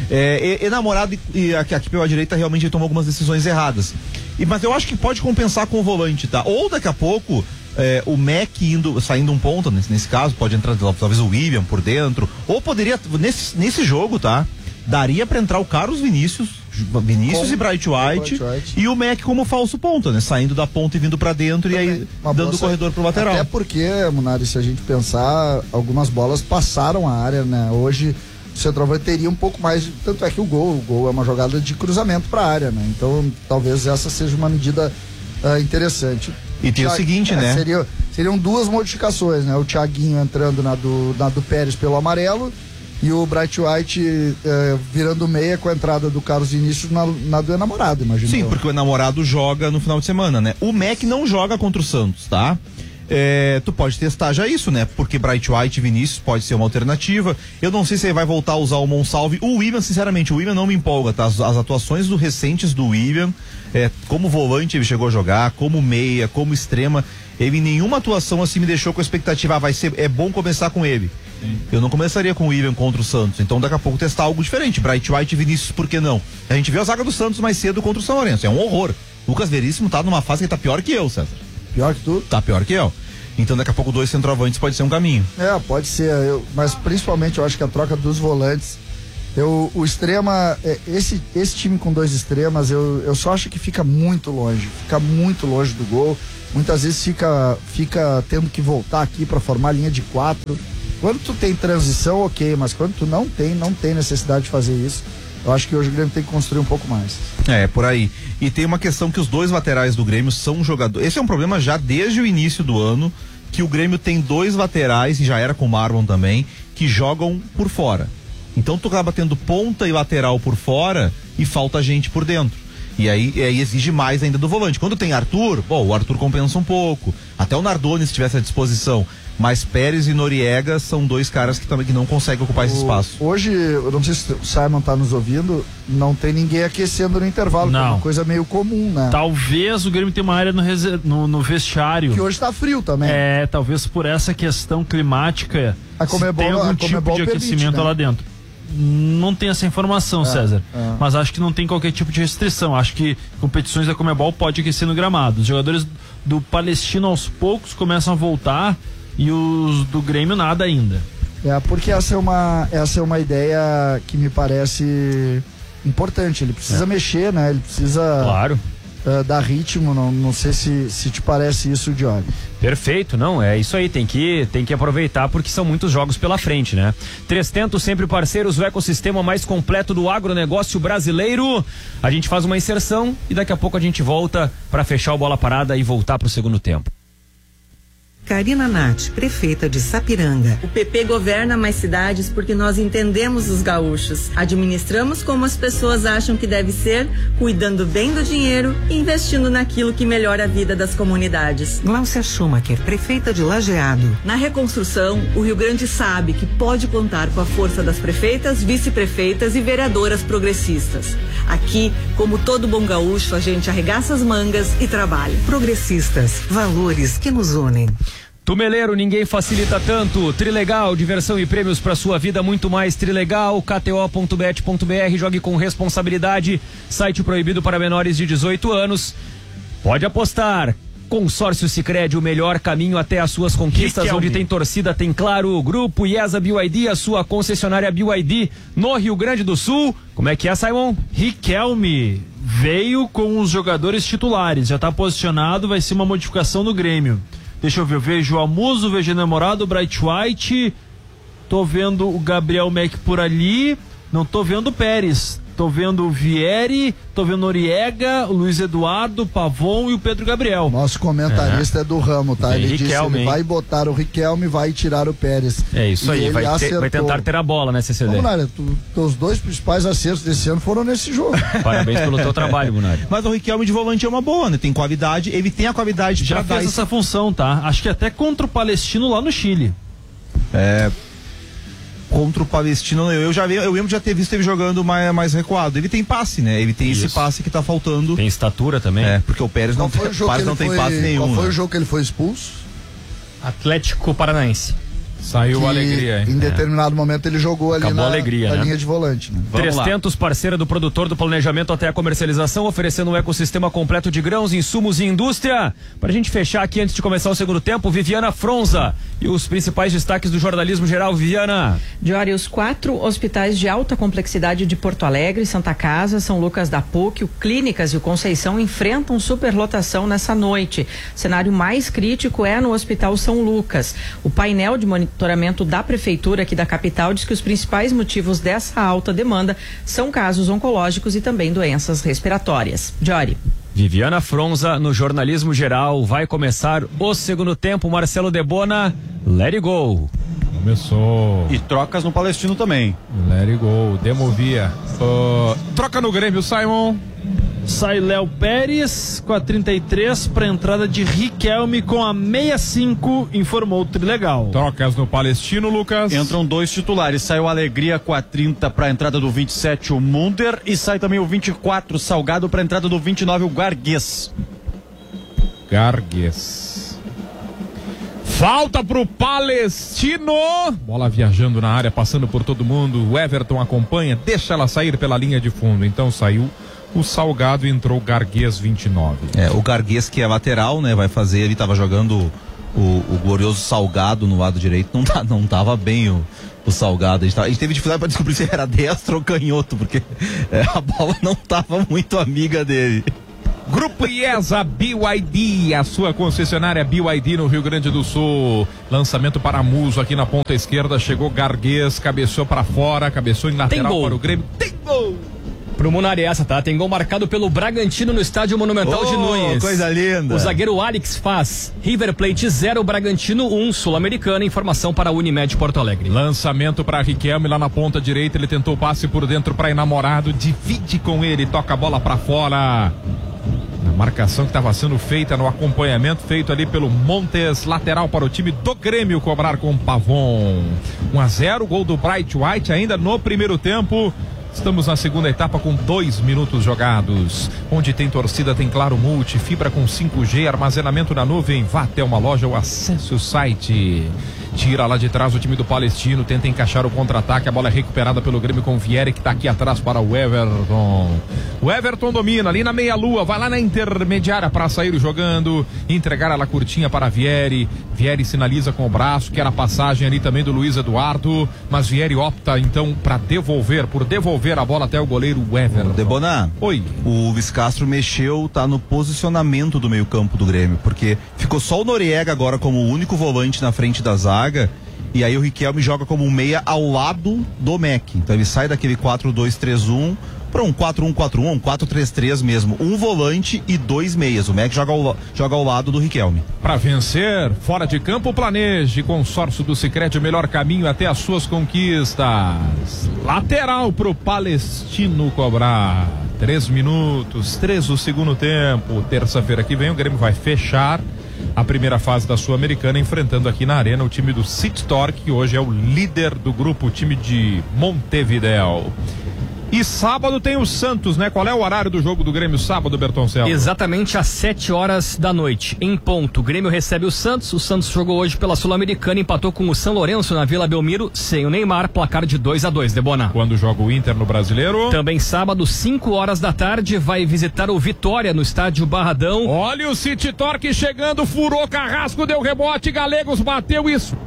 É, enamorado e, e aqui, aqui pela direita realmente ele tomou algumas decisões erradas. E, mas eu acho que pode compensar com o volante, tá? Ou daqui a pouco é, o Mac indo, saindo um ponta, nesse, nesse caso, pode entrar talvez o William por dentro. Ou poderia, nesse, nesse jogo, tá? Daria pra entrar o Carlos Vinícius, Vinícius com, e Bright White, Bright White e o Mac como falso ponta, né? Saindo da ponta e vindo pra dentro também, e aí dando o corredor pro lateral. Até porque, Munari, se a gente pensar, algumas bolas passaram a área, né? Hoje o centroavante teria um pouco mais, tanto é que o gol, o gol é uma jogada de cruzamento para a área, né? Então talvez essa seja uma medida uh, interessante. E tem o, o seguinte, é, né? Seria, seriam duas modificações, né? O Thiaguinho entrando na do, na do Pérez pelo amarelo e o Bright White uh, virando meia com a entrada do Carlos Vinícius na, na do enamorado, imagina. Sim, porque o enamorado joga no final de semana, né? O Mac não joga contra o Santos, tá? É, tu pode testar já isso, né? Porque Bright White e Vinícius pode ser uma alternativa. Eu não sei se ele vai voltar a usar o Monsalve. O William, sinceramente, o William não me empolga, tá? As, as atuações do recentes do William, é, como volante ele chegou a jogar, como meia, como extrema, ele em nenhuma atuação assim me deixou com a expectativa, ah, vai ser, é bom começar com ele. Sim. Eu não começaria com o William contra o Santos, então daqui a pouco testar algo diferente. Bright White e Vinícius, por que não? A gente viu a zaga do Santos mais cedo contra o São Lourenço, é um horror. Lucas Veríssimo tá numa fase que tá pior que eu, César. Pior que tu? Tá pior que eu. Então daqui a pouco dois centroavantes pode ser um caminho. É, pode ser, eu, mas principalmente eu acho que a troca dos volantes, eu, o extrema, esse, esse time com dois extremas, eu, eu só acho que fica muito longe, fica muito longe do gol, muitas vezes fica, fica tendo que voltar aqui para formar linha de quatro. Quando tu tem transição, ok, mas quando tu não tem, não tem necessidade de fazer isso. Eu acho que hoje o Grêmio tem que construir um pouco mais. É, por aí. E tem uma questão que os dois laterais do Grêmio são jogadores. Esse é um problema já desde o início do ano, que o Grêmio tem dois laterais, e já era com o Marlon também, que jogam por fora. Então tu acaba tendo ponta e lateral por fora e falta gente por dentro. E aí, aí exige mais ainda do volante. Quando tem Arthur, bom, o Arthur compensa um pouco. Até o Nardoni, se tivesse à disposição. Mas Pérez e Noriega são dois caras que também que não conseguem ocupar esse espaço. Hoje, eu não sei se o Simon tá nos ouvindo, não tem ninguém aquecendo no intervalo, não. Que é uma coisa meio comum, né? Talvez o Grêmio tenha uma área no, no, no vestiário. Que hoje tá frio também. É, talvez por essa questão climática, a Comebol, tem algum a tipo Comebol de aquecimento permite, né? lá dentro. Não tem essa informação, é, César, é. Mas acho que não tem qualquer tipo de restrição. Acho que competições da Comebol pode aquecer no gramado. Os jogadores do Palestino aos poucos começam a voltar e os do Grêmio nada ainda. É, porque essa é uma, essa é uma ideia que me parece importante. Ele precisa é. mexer, né? Ele precisa claro. uh, dar ritmo. Não, não sei se, se te parece isso, Diogo. Perfeito, não, é isso aí, tem que, tem que aproveitar porque são muitos jogos pela frente, né? Trezentos sempre parceiros, o ecossistema mais completo do agronegócio brasileiro. A gente faz uma inserção e daqui a pouco a gente volta para fechar o Bola Parada e voltar pro segundo tempo. Karina Nath, prefeita de Sapiranga. O P P governa mais cidades porque nós entendemos os gaúchos. Administramos como as pessoas acham que deve ser, cuidando bem do dinheiro e investindo naquilo que melhora a vida das comunidades. Gláucia Schumacher, prefeita de Lajeado. Na reconstrução, o Rio Grande sabe que pode contar com a força das prefeitas, vice-prefeitas e vereadoras progressistas. Aqui, como todo bom gaúcho, a gente arregaça as mangas e trabalha. Progressistas, valores que nos unem. Tumeleiro, ninguém facilita tanto. Trilegal, diversão e prêmios para sua vida, muito mais. Trilegal, k t o ponto bet ponto b r, jogue com responsabilidade. Site proibido para menores de dezoito anos. Pode apostar. Consórcio Sicredi, o melhor caminho até as suas conquistas. Riquelme. Onde tem torcida, tem claro. Grupo IESA B Y D, a sua concessionária B Y D no Rio Grande do Sul. Como é que é, Simon? Riquelme veio com os jogadores titulares, já está posicionado, vai ser uma modificação no Grêmio. Deixa eu ver, eu vejo o Amuso, vejo o namorado, o Bright White, tô vendo o Gabriel Mac por ali, não tô vendo o Pérez, tô vendo o Vieri, tô vendo o Noriega, o Luiz Eduardo, o Pavon e o Pedro Gabriel. Nosso comentarista é, é do ramo, tá? Ele disse que ele vai botar o Riquelme, vai tirar o Pérez. É isso aí, vai, ter, vai tentar ter a bola, né, C C D? Ô, Munari, tu, teus dois principais acertos desse ano foram nesse jogo. Parabéns pelo teu trabalho, Munari. Mas o Riquelme de volante é uma boa, né? Tem qualidade, ele tem a qualidade já fez essa esse... função, tá? Acho que até contra o Palestino lá no Chile. É... Contra o Palestino, eu já vi, eu lembro de já ter visto ele jogando mais, mais recuado. Ele tem passe, né? Ele tem Isso. esse passe que tá faltando. Tem estatura também. É, porque o Pérez não, foi o jogo não tem foi, passe nenhum. Qual foi né? o jogo que ele foi expulso? Atlético Paranaense. Saiu a alegria, hein? Em determinado é. momento ele jogou ali Acabou na, alegria, na né? linha de volante. Né? trezentos, parceira do produtor do planejamento até a comercialização, oferecendo um ecossistema completo de grãos, insumos e indústria. Pra gente fechar aqui antes de começar o segundo tempo, Viviana Fronza e os principais destaques do jornalismo geral. Viviana. Diori, os quatro hospitais de alta complexidade de Porto Alegre, Santa Casa, São Lucas da P U C, o Clínicas e o Conceição enfrentam superlotação nessa noite. O cenário mais crítico é no Hospital São Lucas. O painel de monitoramento da Prefeitura aqui da capital diz que os principais motivos dessa alta demanda são casos oncológicos e também doenças respiratórias. Diori. Viviana Fronza no jornalismo geral. Vai começar o segundo tempo. Marcelo Debona, let it go. Começou. E trocas no Palestino também. Let it go, Demovia. Uh, troca no Grêmio, Simon. Sai Léo Pérez com a trinta e três para entrada de Riquelme com a sessenta e cinco, informou o Trilegal. Trocas no Palestino, Lucas. Entram dois titulares, sai o Alegria com a trinta para a entrada do vinte e sete, o Munder, e sai também o vinte e quatro, Salgado, para a entrada do vinte e nove, o Garguês. Garguês. Falta pro Palestino. Bola viajando na área, passando por todo mundo. O Everton acompanha, deixa ela sair pela linha de fundo. Então saiu o Salgado e entrou o Garguês vinte e nove. É, o Garguês, que é lateral, né? Vai fazer, ele tava jogando o, o glorioso Salgado no lado direito. Não, tá, não tava bem o, o Salgado. A gente, tava, a gente teve dificuldade para descobrir se era destro ou canhoto, porque é, a bola não tava muito amiga dele. Grupo IESA B Y D, a sua concessionária B Y D no Rio Grande do Sul. Lançamento para Muso aqui na ponta esquerda. Chegou Garguês, cabeceou para fora, cabeceou em lateral para o Grêmio. Tem gol! Pro Munari essa, tá? Tem gol marcado pelo Bragantino no Estádio Monumental oh, de Nunes. Coisa linda. O zagueiro Alex faz. River Plate zero, Bragantino um, Sul-Americana. Informação para a Unimed Porto Alegre. Lançamento para Riquelme lá na ponta direita. Ele tentou o passe por dentro para Enamorado. Divide com ele, toca a bola para fora. Na marcação que estava sendo feita, no acompanhamento feito ali pelo Montes, lateral para o time do Grêmio cobrar com o Pavon. um a zero, gol do Bright White ainda no primeiro tempo. Estamos na segunda etapa com dois minutos jogados. Onde tem torcida, tem Claro Multi, fibra com cinco G, armazenamento na nuvem. Vá até uma loja ou acesse o site. Tira lá de trás o time do Palestino, tenta encaixar o contra-ataque. A bola é recuperada pelo Grêmio com o Vieri, que está aqui atrás para o Everton. O Everton domina ali na meia-lua, vai lá na intermediária para sair jogando, entregar ela curtinha para Vieri. Vieri sinaliza com o braço, que era a passagem ali também do Luiz Eduardo, mas Vieri opta então para devolver, por devolver a bola até o goleiro Everton. Debonar. Oi. O Luiz Castro mexeu, tá no posicionamento do meio-campo do Grêmio, porque ficou só o Noriega agora como o único volante na frente da zaga. E aí o Riquelme joga como um meia ao lado do Mac. Então ele sai daquele quatro dois três um para um quatro um quatro um, um quatro três três mesmo. Um volante e dois meias. O Mac joga ao, joga ao lado do Riquelme. Para vencer, fora de campo, planeje. Consórcio do Sicredi, o melhor caminho até as suas conquistas. Lateral pro Palestino cobrar. Três minutos, três do segundo tempo. Terça-feira que vem o Grêmio vai fechar a primeira fase da Sul-Americana, enfrentando aqui na Arena o time do City Torque, que hoje é o líder do grupo, o time de Montevidéu. E sábado tem o Santos, né? Qual é o horário do jogo do Grêmio sábado, Bertoncello? Exatamente às sete horas da noite, em ponto. O Grêmio recebe o Santos. O Santos jogou hoje pela Sul-Americana, empatou com o São Lourenço na Vila Belmiro, sem o Neymar, placar de dois a dois, Debona. Quando joga o Inter no Brasileiro? Também sábado, cinco horas da tarde, vai visitar o Vitória no estádio Barradão. Olha o City Torque chegando, furou Carrasco, deu rebote, Galegos bateu isso.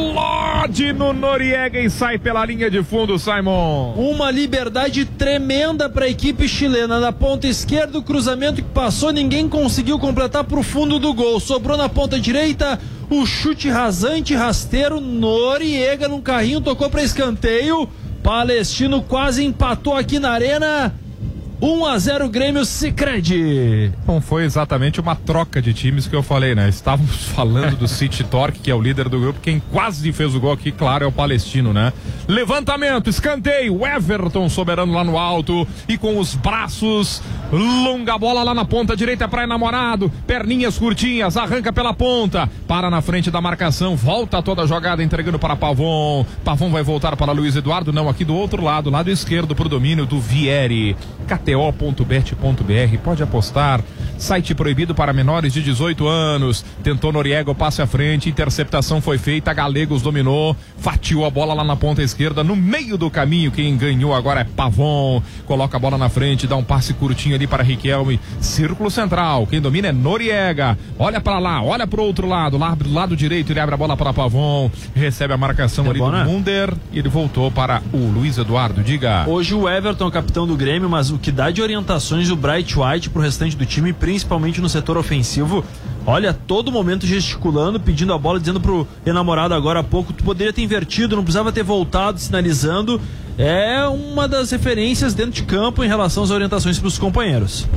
Explode no Noriega e sai pela linha de fundo, Simon. Uma liberdade tremenda para a equipe chilena. Na ponta esquerda, o cruzamento que passou, ninguém conseguiu completar para o fundo do gol. Sobrou na ponta direita, o chute rasante, rasteiro. Noriega num carrinho, tocou para escanteio. Palestino quase empatou aqui na Arena. um a zero Grêmio Sicredi. Não foi exatamente uma troca de times que eu falei, né? Estávamos falando do City Torque, que é o líder do grupo. Quem quase fez o gol aqui, claro, é o Palestino, né? Levantamento, escanteio, Everton soberano lá no alto e com os braços, longa bola lá na ponta direita para Enamorado, perninhas curtinhas, arranca pela ponta, para na frente da marcação, volta toda a jogada entregando para Pavon. Pavon vai voltar para Luiz Eduardo, não, aqui do outro lado, lado esquerdo pro domínio do Vieri. K T O ponto bet ponto b r, pode apostar. Site proibido para menores de dezoito anos. Tentou Noriega, o passe à frente, interceptação foi feita, Galegos dominou, fatiou a bola lá na ponta esquerda, no meio do caminho. Quem ganhou agora é Pavon, coloca a bola na frente, dá um passe curtinho ali para Riquelme, círculo central, quem domina é Noriega, olha para lá, olha pro outro lado, lá do lado direito ele abre a bola para Pavon, recebe a marcação é ali bom, do né? Munder, e ele voltou para o Luiz Eduardo. Diga. Hoje o Everton é o capitão do Grêmio, mas o que dá de orientações o Bright White pro restante do time, principalmente no setor ofensivo, olha, todo momento gesticulando, pedindo a bola, dizendo pro enamorado agora há pouco, tu poderia ter invertido, não precisava ter voltado, sinalizando. É uma das referências dentro de campo em relação às orientações pros companheiros.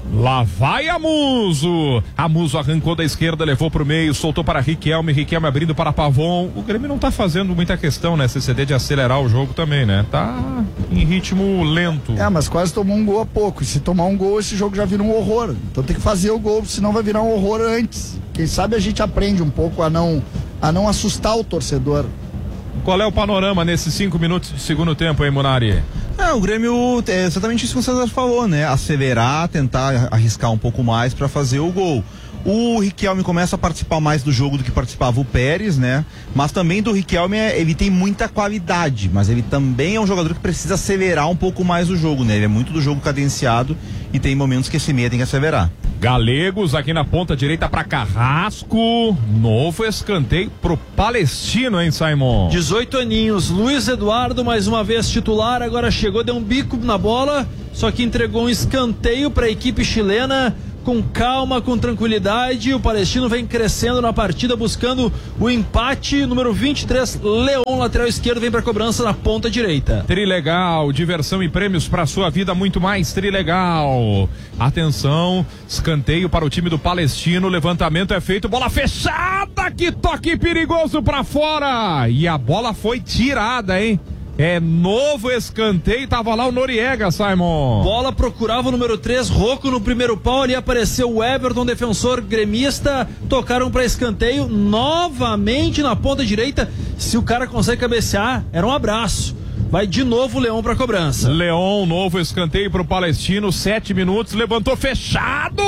Lá vai Amuso. Amuso arrancou da esquerda, levou pro meio, soltou para Riquelme, Riquelme abrindo para Pavon. O Grêmio não tá fazendo muita questão, né, C C D, de acelerar o jogo também, né? Tá em ritmo lento. É, mas quase tomou um gol a pouco. E se tomar um gol, esse jogo já vira um horror. Então tem que fazer o gol, senão vai virar um horror antes. Quem sabe a gente aprende um pouco a não, a não assustar o torcedor. Qual é o panorama nesses cinco minutos de segundo tempo, hein, Munari? É, o Grêmio, é exatamente isso que o César falou, né? Acelerar, tentar arriscar um pouco mais para fazer o gol. O Riquelme começa a participar mais do jogo do que participava o Pérez, né? Mas também do Riquelme, ele tem muita qualidade, mas ele também é um jogador que precisa acelerar um pouco mais o jogo, né? Ele é muito do jogo cadenciado e tem momentos que esse meia tem que acelerar. Galegos aqui na ponta direita para Carrasco. Novo escanteio pro Palestino, hein, Simon? dezoito aninhos. Luiz Eduardo, mais uma vez titular, agora chegou, deu um bico na bola, só que entregou um escanteio para a equipe chilena. Com calma, com tranquilidade, o Palestino vem crescendo na partida, buscando o empate. Número vinte e três, Leon, lateral esquerdo, vem para cobrança na ponta direita. Trilegal, diversão e prêmios para sua vida, muito mais Trilegal. Atenção, escanteio para o time do Palestino, levantamento é feito, bola fechada, que toque perigoso para fora. E a bola foi tirada, hein? É novo escanteio, tava lá o Noriega, Simon. Bola procurava o número três, Rocco no primeiro pau, ali apareceu o Everton, defensor gremista, tocaram para escanteio, novamente na ponta direita. Se o cara consegue cabecear, era um abraço. Vai de novo o Leão pra cobrança. Leão, novo escanteio pro Palestino, sete minutos, levantou fechado!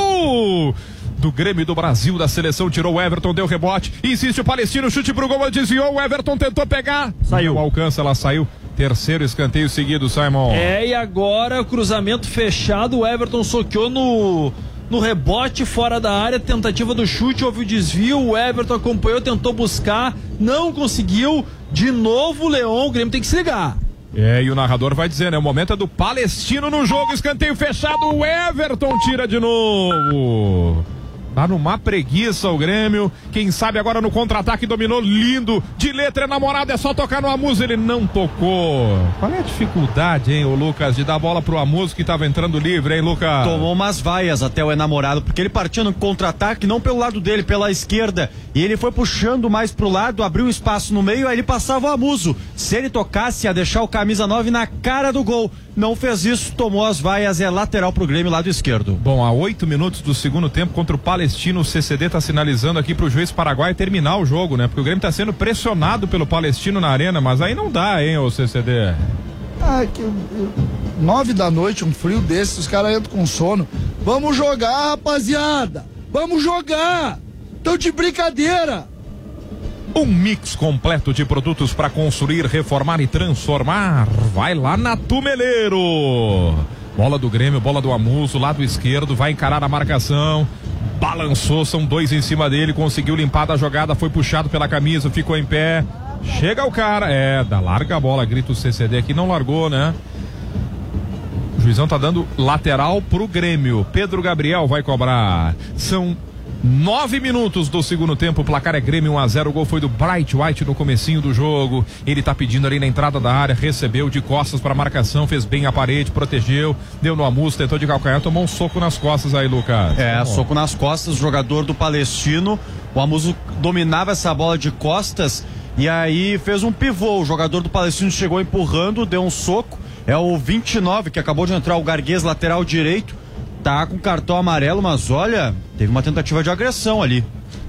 Do Grêmio do Brasil, da seleção, tirou o Everton, deu rebote, insiste o Palestino, chute pro gol, desviou, o Everton tentou pegar, saiu, não alcança, ela saiu, terceiro escanteio seguido, Simon. É, e agora o cruzamento fechado, o Everton soqueou no, no rebote fora da área, tentativa do chute, houve o desvio, o Everton acompanhou, tentou buscar, não conseguiu, de novo o Leão, o Grêmio tem que se ligar. É, e o narrador vai dizer, né, o momento é do Palestino no jogo, escanteio fechado, o Everton tira de novo. Tá numa preguiça o Grêmio, quem sabe agora no contra-ataque dominou lindo, de letra é namorado, é só tocar no Amuso, ele não tocou. Qual é a dificuldade, hein, o Lucas, de dar a bola pro Amuso que tava entrando livre, hein, Lucas? Tomou umas vaias até o enamorado, porque ele partiu no contra-ataque, não pelo lado dele, pela esquerda, e ele foi puxando mais pro lado, abriu um espaço no meio, aí ele passava o Amuso. Se ele tocasse, ia deixar o camisa nove na cara do gol. Não fez isso, tomou as vaias, é lateral pro Grêmio, lado esquerdo. Bom, a oito minutos do segundo tempo contra o Palestino, o C C D tá sinalizando aqui pro juiz paraguaio terminar o jogo, né? Porque o Grêmio tá sendo pressionado pelo Palestino na arena, mas aí não dá, hein, o C C D. Ah, que nove da noite, um frio desse, os caras entram com sono. Vamos jogar, rapaziada! Vamos jogar! Tão de brincadeira! Um mix completo de produtos para construir, reformar e transformar. Vai lá na Tumeleiro. Bola do Grêmio, bola do Amuso, lado esquerdo, vai encarar a marcação. Balançou, são dois em cima dele, conseguiu limpar da jogada, foi puxado pela camisa, ficou em pé. Chega o cara, é, dá larga a bola, grita o C C D aqui, não largou, né? O juizão tá dando lateral pro Grêmio. Pedro Gabriel vai cobrar. São Nove minutos do segundo tempo, o placar é Grêmio um a zero, o gol foi do Bright White no comecinho do jogo, ele tá pedindo ali na entrada da área, recebeu de costas para marcação, fez bem a parede, protegeu, deu no Amuso, tentou de calcanhar, tomou um soco nas costas aí, Lucas. É, soco nas costas, jogador do Palestino, o Amuso dominava essa bola de costas e aí fez um pivô, o jogador do Palestino chegou empurrando, deu um soco, é o vinte e nove que acabou de entrar, o Garguês, lateral direito. Tá com cartão amarelo, mas olha, teve uma tentativa de agressão ali.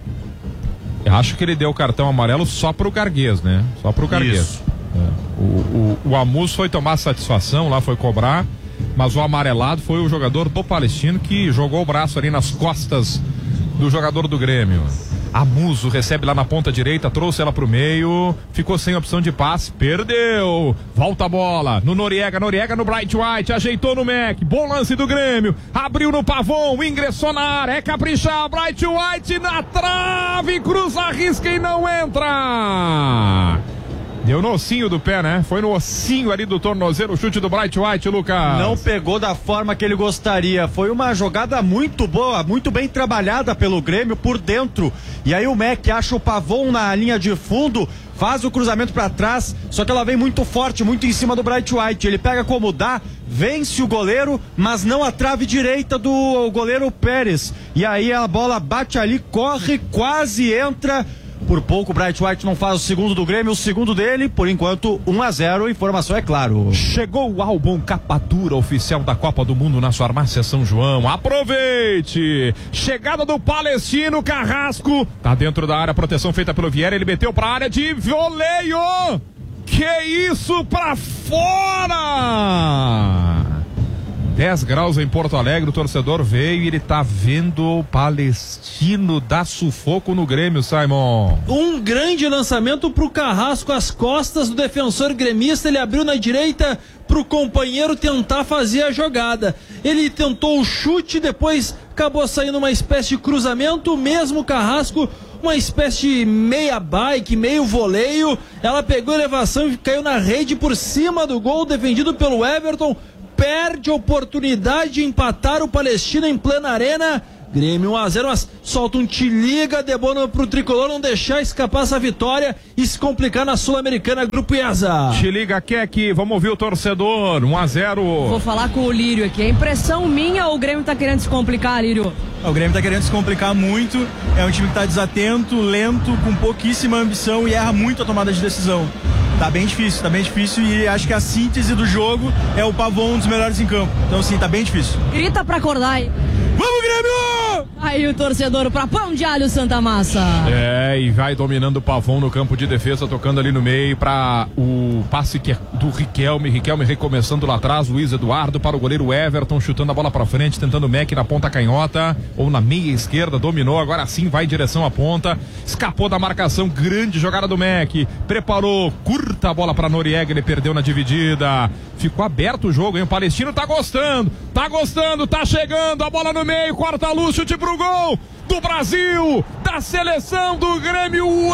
Eu acho que ele deu o cartão amarelo só pro Garguês, né? Só pro Garguês. É. O, o, o Amuso foi tomar satisfação lá, foi cobrar, mas o amarelado foi o jogador do Palestino que jogou o braço ali nas costas do jogador do Grêmio. Amuso recebe lá na ponta direita, trouxe ela pro meio, ficou sem opção de passe, perdeu, volta a bola no Noriega, Noriega no Bright White, ajeitou no Mac, bom lance do Grêmio, abriu no Pavon, ingressou na área, é caprichar, Bright White na trave, cruza a risca e não entra. Deu no ossinho do pé, né? Foi no ossinho ali do tornozelo, o chute do Bright White, Lucas. Não pegou da forma que ele gostaria. Foi uma jogada muito boa, muito bem trabalhada pelo Grêmio por dentro. E aí o Mac acha o Pavon na linha de fundo, faz o cruzamento pra trás, só que ela vem muito forte, muito em cima do Bright White. Ele pega como dá, vence o goleiro, mas não a trave direita do goleiro Pérez. E aí a bola bate ali, corre, quase entra. Por pouco o Bright White não faz o segundo do Grêmio, o segundo dele, por enquanto um a zero, informação é claro. Chegou o álbum capa dura oficial da Copa do Mundo na farmácia São João. Aproveite! Chegada do Palestino, Carrasco. Tá dentro da área, proteção feita pelo Vieira, ele meteu pra área de voleio. Que isso, pra fora! dez graus em Porto Alegre, o torcedor veio e ele tá vendo o Palestino dar sufoco no Grêmio, Simon. Um grande lançamento pro Carrasco às costas do defensor gremista, ele abriu na direita pro companheiro tentar fazer a jogada. Ele tentou o chute, depois acabou saindo uma espécie de cruzamento, mesmo Carrasco, uma espécie de meia bike, meio voleio, ela pegou elevação e caiu na rede por cima do gol, defendido pelo Everton. Perde a oportunidade de empatar o Palestino em plena arena. Grêmio um a zero, mas solta um te liga, Debono pro tricolor não deixar escapar essa vitória e se complicar na Sul-Americana Grupo IESA. Te liga, Keck, vamos ouvir o torcedor, um a zero. Vou falar com o Lírio aqui, a impressão minha ou o Grêmio tá querendo se complicar, Lírio? O Grêmio tá querendo se complicar muito, é um time que tá desatento, lento, com pouquíssima ambição e erra muito a tomada de decisão. Tá bem difícil, tá bem difícil e acho que a síntese do jogo é o Pavon um dos melhores em campo. Então sim, tá bem difícil. Grita pra acordar aí. Vamos, Grêmio! Aí o torcedor pra Pão de Alho Santa Massa. É, e vai dominando o Pavon no campo de defesa, tocando ali no meio pra o passe que é do Riquelme. Riquelme recomeçando lá atrás, Luiz Eduardo para o goleiro Everton, chutando a bola pra frente, tentando o Mac na ponta canhota ou na meia esquerda, dominou, agora sim vai em direção à ponta, escapou da marcação, grande jogada do Mac, preparou, curta a bola pra Noriega, ele perdeu na dividida, ficou aberto o jogo, hein? O Palestino tá gostando, tá gostando, tá chegando, a bola no meio, corta a luz, chute pro gol do Brasil, da seleção do Grêmio, o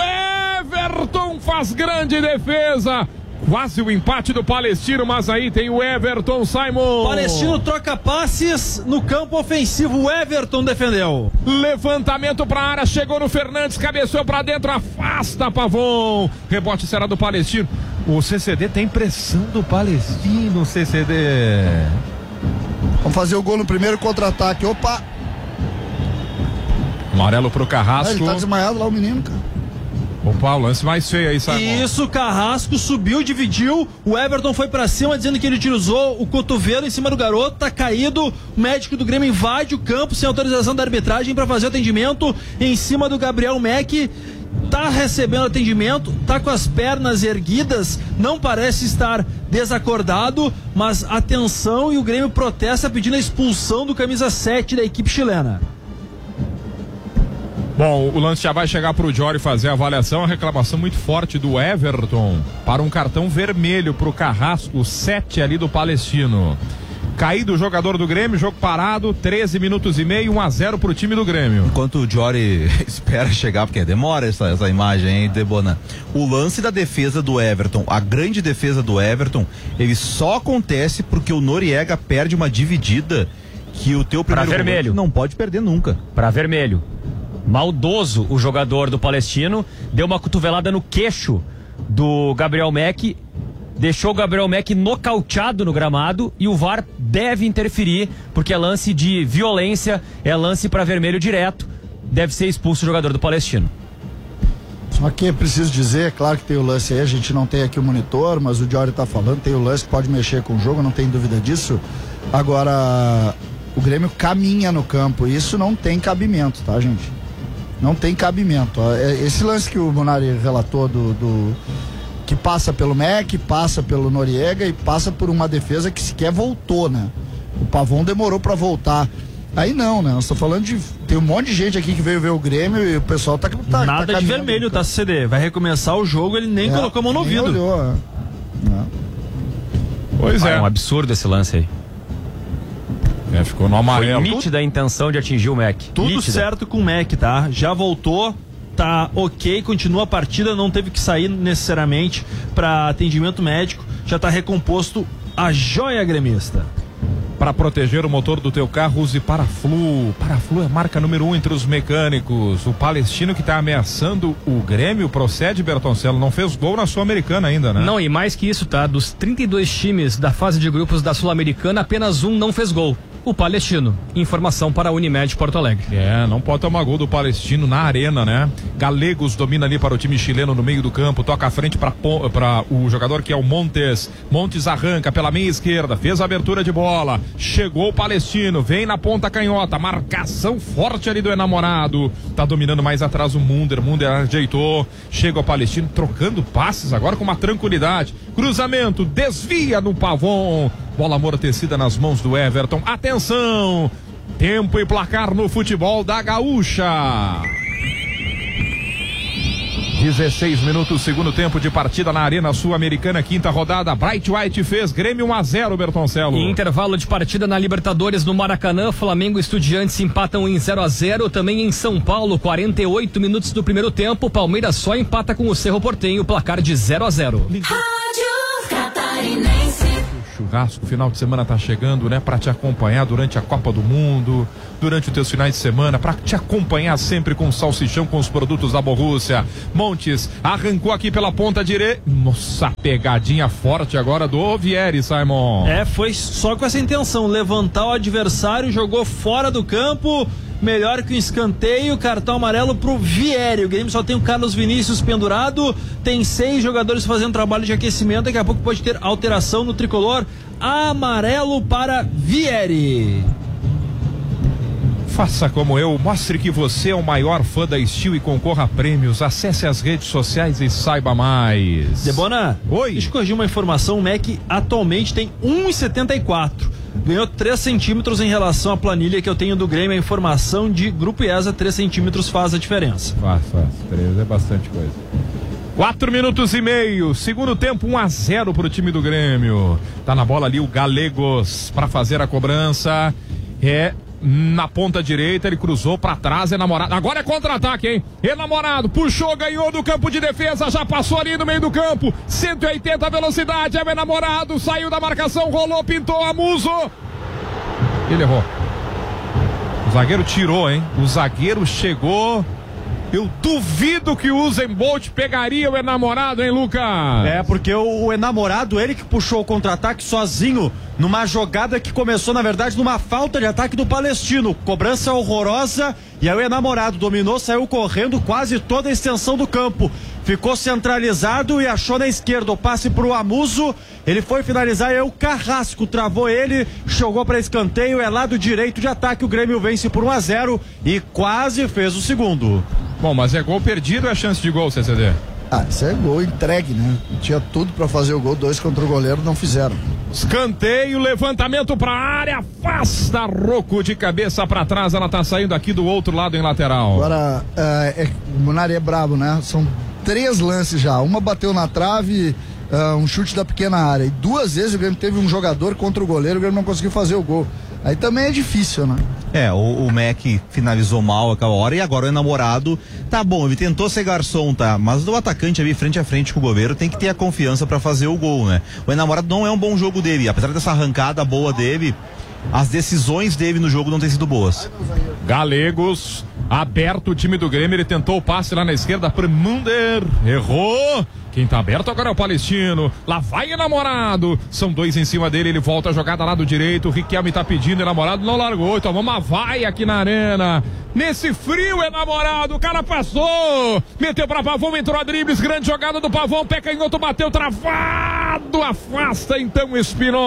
Everton faz grande defesa, quase o empate do Palestino, mas aí tem o Everton, Simon. Palestino troca passes no campo ofensivo, o Everton defendeu. Levantamento pra área, chegou no Fernandes, cabeceou pra dentro, afasta Pavon, rebote será do Palestino. O C C D tem pressão do Palestino, C C D. Vamos fazer o gol no primeiro contra-ataque, opa. Amarelo pro Carrasco. Ah, ele tá desmaiado lá o menino, cara. Opa, o lance mais feio aí, sabe? Isso, Carrasco subiu, dividiu, o Everton foi pra cima dizendo que ele utilizou o cotovelo em cima do garoto, tá caído, o médico do Grêmio invade o campo sem autorização da arbitragem pra fazer o atendimento em cima do Gabriel Mac, tá recebendo atendimento, tá com as pernas erguidas, não parece estar desacordado, mas atenção, e o Grêmio protesta pedindo a expulsão do camisa sete da equipe chilena. Bom, o lance já vai chegar pro Jory fazer a avaliação, a reclamação muito forte do Everton para um cartão vermelho pro Carrasco, sete ali do Palestino. Caído o jogador do Grêmio, jogo parado, treze minutos e meio, um a zero pro time do Grêmio. Enquanto o Jory espera chegar, porque demora essa, essa imagem, hein, Debona? O lance da defesa do Everton, a grande defesa do Everton, ele só acontece porque o Noriega perde uma dividida que o teu primeiro pra vermelho não pode perder nunca. Pra vermelho. Maldoso o jogador do Palestino, deu uma cotovelada no queixo do Gabriel Mac, deixou o Gabriel Mac nocauteado no gramado e o V A R deve interferir, porque é lance de violência, é lance para vermelho direto, deve ser expulso o jogador do Palestino. Só que é preciso dizer, claro que tem o lance aí, a gente não tem aqui o monitor, mas o Jory tá falando, tem o lance que pode mexer com o jogo, não tem dúvida disso. Agora, o Grêmio caminha no campo, isso não tem cabimento, tá, gente? Não tem cabimento. Esse lance que o Munari relatou do, do que passa pelo Mac, passa pelo Noriega e passa por uma defesa que sequer voltou, né? O Pavon demorou pra voltar. Aí não, né? Nós tô falando de... Tem um monte de gente aqui que veio ver o Grêmio e o pessoal tá... tá Nada tá de vermelho, tá, C D? Vai recomeçar o jogo, ele nem é, colocou a mão no ouvido. Olhou, é. Pois ah, é. É um absurdo esse lance aí. É, ficou no amarelo. Foi nítida a intenção de atingir o Mac. Tudo nítida. certo com o Mac, tá? Já voltou, tá ok, continua a partida, não teve que sair necessariamente para atendimento médico, já tá recomposto a joia gremista. Para proteger o motor do teu carro, use Paraflu. Paraflu é a marca número um entre os mecânicos. O Palestino que está ameaçando o Grêmio procede, Bertoncello. Não fez gol na Sul-Americana ainda, né? Não, e mais que isso, tá? Dos trinta e dois times da fase de grupos da Sul-Americana, apenas um não fez gol. O Palestino. Informação para a Unimed Porto Alegre. É, não pode tomar gol do Palestino na arena, né? Galegos domina ali para o time chileno no meio do campo, toca à frente para o jogador que é o Montes. Montes arranca pela meia esquerda, fez a abertura de bola, chegou o Palestino, vem na ponta canhota, marcação forte ali do enamorado, tá dominando mais atrás o Munder, Munder ajeitou, chega o Palestino trocando passes agora com uma tranquilidade, cruzamento, desvia no Pavon, bola amortecida nas mãos do Everton. Atenção, tempo e placar no futebol da Gaúcha. dezesseis minutos, segundo tempo de partida na Arena Sul-Americana, quinta rodada. Bright White fez Grêmio um a zero, Bertoncello. Em intervalo de partida na Libertadores no Maracanã, Flamengo e Estudiantes empatam em zero a zero. Também em São Paulo, quarenta e oito minutos do primeiro tempo, Palmeiras só empata com o Cerro Porteño, placar de zero a zero. Rádio Catarinense. Churrasco, final de semana tá chegando, né? Pra te acompanhar durante a Copa do Mundo, durante os teus finais de semana, pra te acompanhar sempre com salsichão, com os produtos da Borussia. Montes arrancou aqui pela ponta direita. Nossa, pegadinha forte agora do Vieri, Simon. É, foi só com essa intenção, levantar o adversário, jogou fora do campo. Melhor que um escanteio, cartão amarelo pro Vieri. O Grêmio só tem o Carlos Vinícius pendurado, tem seis jogadores fazendo trabalho de aquecimento. Daqui a pouco pode ter alteração no tricolor. Amarelo para Vieri. Faça como eu, mostre que você é o maior fã da Steel e concorra a prêmios. Acesse as redes sociais e saiba mais. Debona, oi. Deixa eu corrigir uma informação. O M E C atualmente tem um vírgula setenta e quatro. Ganhou três centímetros em relação à planilha que eu tenho do Grêmio. A informação de Grupo IESA, três centímetros faz a diferença. Faz, faz. três é bastante coisa. Quatro minutos e meio, segundo tempo, um a zero pro time do Grêmio. Tá na bola ali o Galegos para fazer a cobrança. É na ponta direita, ele cruzou pra trás, enamorado. Agora é contra-ataque, hein? Enamorado, puxou, ganhou do campo de defesa, já passou ali no meio do campo. cento e oitenta velocidade, é o enamorado, saiu da marcação, rolou, pintou a Muso. Ele errou. O zagueiro tirou, hein? O zagueiro chegou. Eu duvido que o Usain Bolt pegaria o enamorado, hein, Lucas? É, porque o, o enamorado, ele que puxou o contra-ataque sozinho, numa jogada que começou, na verdade, numa falta de ataque do Palestino. Cobrança horrorosa, e aí o enamorado dominou, saiu correndo quase toda a extensão do campo. Ficou centralizado e achou na esquerda o passe pro Amuso. Ele foi finalizar e aí o Carrasco travou ele, jogou para escanteio, é lado direito de ataque. O Grêmio vence por um a zero e quase fez o segundo. Bom, mas é gol perdido ou é chance de gol, C C D? Ah, isso é gol entregue, né? Tinha tudo pra fazer o gol, dois contra o goleiro, não fizeram. Escanteio, levantamento pra área, afasta Rocco de cabeça pra trás, ela tá saindo aqui do outro lado em lateral. Agora, uh, é, o Munari é brabo, né? São três lances já, uma bateu na trave, uh, um chute da pequena área, e duas vezes o Grêmio teve um jogador contra o goleiro, o Grêmio não conseguiu fazer o gol. Aí também é difícil, né? É, o, o M E C finalizou mal aquela hora e agora o enamorado, tá bom, ele tentou ser garçom, tá? Mas o atacante ali frente a frente com o goleiro tem que ter a confiança pra fazer o gol, né? O enamorado não é um bom jogo dele, apesar dessa arrancada boa dele, as decisões dele no jogo não têm sido boas. Galegos, aberto o time do Grêmio, ele tentou o passe lá na esquerda pro Munder, errou. Quem tá aberto agora é o Palestino. Lá vai enamorado. São dois em cima dele. Ele volta a jogada lá do direito. O Riquelme tá pedindo. Enamorado não largou. Então vamos a vai aqui na arena. Nesse frio, enamorado. O cara passou. Meteu pra Pavão. Entrou a dribles. Grande jogada do Pavão. Pé canhoto. Bateu travado. Afasta então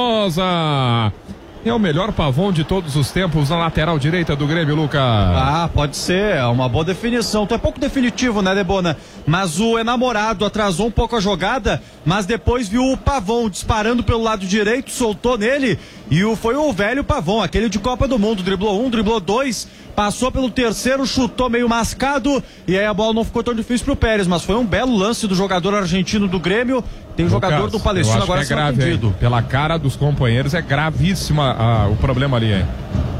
Espinosa. É o melhor Pavão de todos os tempos na lateral direita do Grêmio, Lucas. Ah, pode ser, é uma boa definição. Tu é pouco definitivo, né, Debona? Mas o enamorado atrasou um pouco a jogada, mas depois viu o Pavão disparando pelo lado direito, soltou nele e o, foi o velho Pavão, aquele de Copa do Mundo. Driblou um, driblou dois, passou pelo terceiro, chutou meio mascado e aí a bola não ficou tão difícil pro Pérez, mas foi um belo lance do jogador argentino do Grêmio. Tem um Lucas, jogador do Palestino agora sendo atendido. Pela cara dos companheiros é gravíssima ah, o problema ali, hein?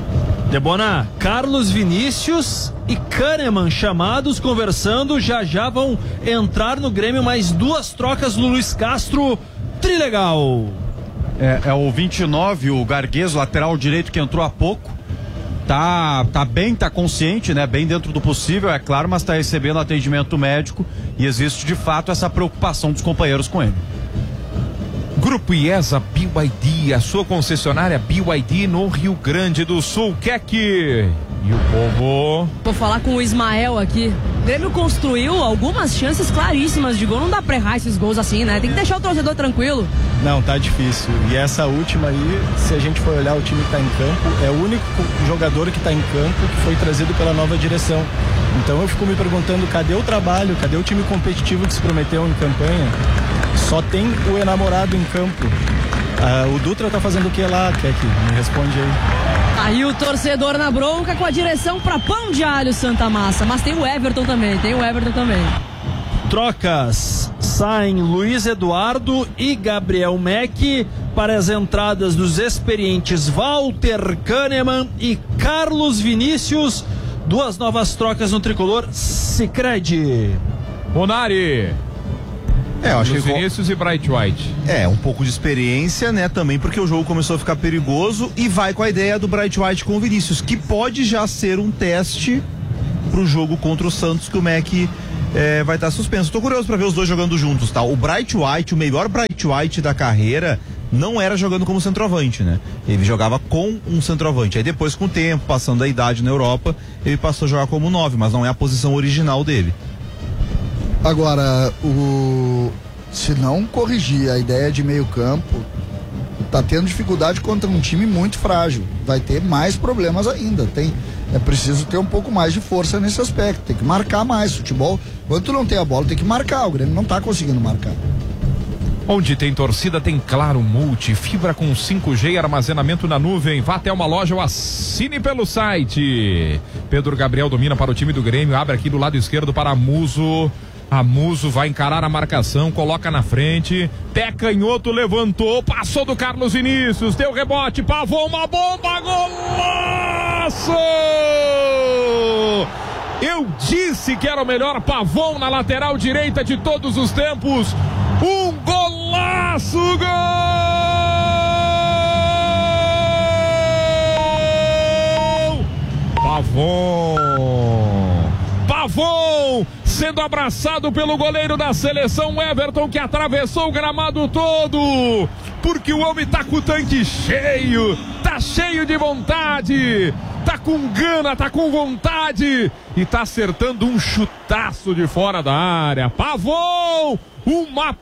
Debona, Carlos Vinícius e Kahneman chamados, conversando, já já vão entrar no Grêmio mais duas trocas do Luiz Castro. Trilegal. É, é o vinte e nove, o Garguês, lateral direito que entrou há pouco. Tá, tá bem, tá consciente, né? Bem dentro do possível, é claro, mas tá recebendo atendimento médico e existe de fato essa preocupação dos companheiros com ele. Grupo IESA B Y D, a sua concessionária B Y D no Rio Grande do Sul. Quer que... E o povo... Vou falar com o Ismael aqui. O Grêmio construiu algumas chances claríssimas de gol. Não dá pra errar esses gols assim, né? Tem que deixar o torcedor tranquilo. Não, tá difícil. E essa última aí, se a gente for olhar o time que tá em campo, é o único jogador que tá em campo que foi trazido pela nova direção. Então eu fico me perguntando, cadê o trabalho? Cadê o time competitivo que se prometeu em campanha? Só tem o enamorado em campo. Ah, o Dutra tá fazendo o que lá, Keke? Me responde aí. Aí o torcedor na bronca com a direção pra Pão de Alho Santa Massa. Mas tem o Everton também, tem o Everton também. Trocas. Saem Luiz Eduardo e Gabriel Meck para as entradas dos experientes Walter Kahneman e Carlos Vinícius. Duas novas trocas no tricolor Sicredi. Bonari. É, eu acho que Vinícius e Bright White. É, um pouco de experiência, né, também porque o jogo começou a ficar perigoso e vai com a ideia do Bright White com o Vinícius, que pode já ser um teste pro jogo contra o Santos, que o Mac é, vai estar suspenso. Tô curioso pra ver os dois jogando juntos, tá? O Bright White, o melhor Bright White da carreira, não era jogando como centroavante, né? Ele jogava com um centroavante. Aí depois, com o tempo, passando a idade na Europa, ele passou a jogar como nove, mas não é a posição original dele. Agora, o... se não corrigir a ideia de meio campo, tá tendo dificuldade contra um time muito frágil. Vai ter mais problemas ainda. Tem... É preciso ter um pouco mais de força nesse aspecto. Tem que marcar mais. Futebol, quando tu não tem a bola, tem que marcar. O Grêmio não tá conseguindo marcar. Onde tem torcida, tem Claro Multi, fibra com cinco G e armazenamento na nuvem. Vá até uma loja ou assine pelo site. Pedro Gabriel domina para o time do Grêmio, abre aqui do lado esquerdo para Muso. A Muso vai encarar a marcação, coloca na frente, pé canhoto, levantou, passou do Carlos Vinícius, deu rebote, Pavon, uma bomba, golaço! Eu disse que era o melhor Pavon na lateral direita de todos os tempos. Um golaço, gol! Pavon! Pavon! Sendo abraçado pelo goleiro da seleção Everton, que atravessou o gramado todo, porque o homem tá com o tanque cheio, tá cheio de vontade, tá com gana, tá com vontade e tá acertando um chutaço de fora da área. Pavon, uma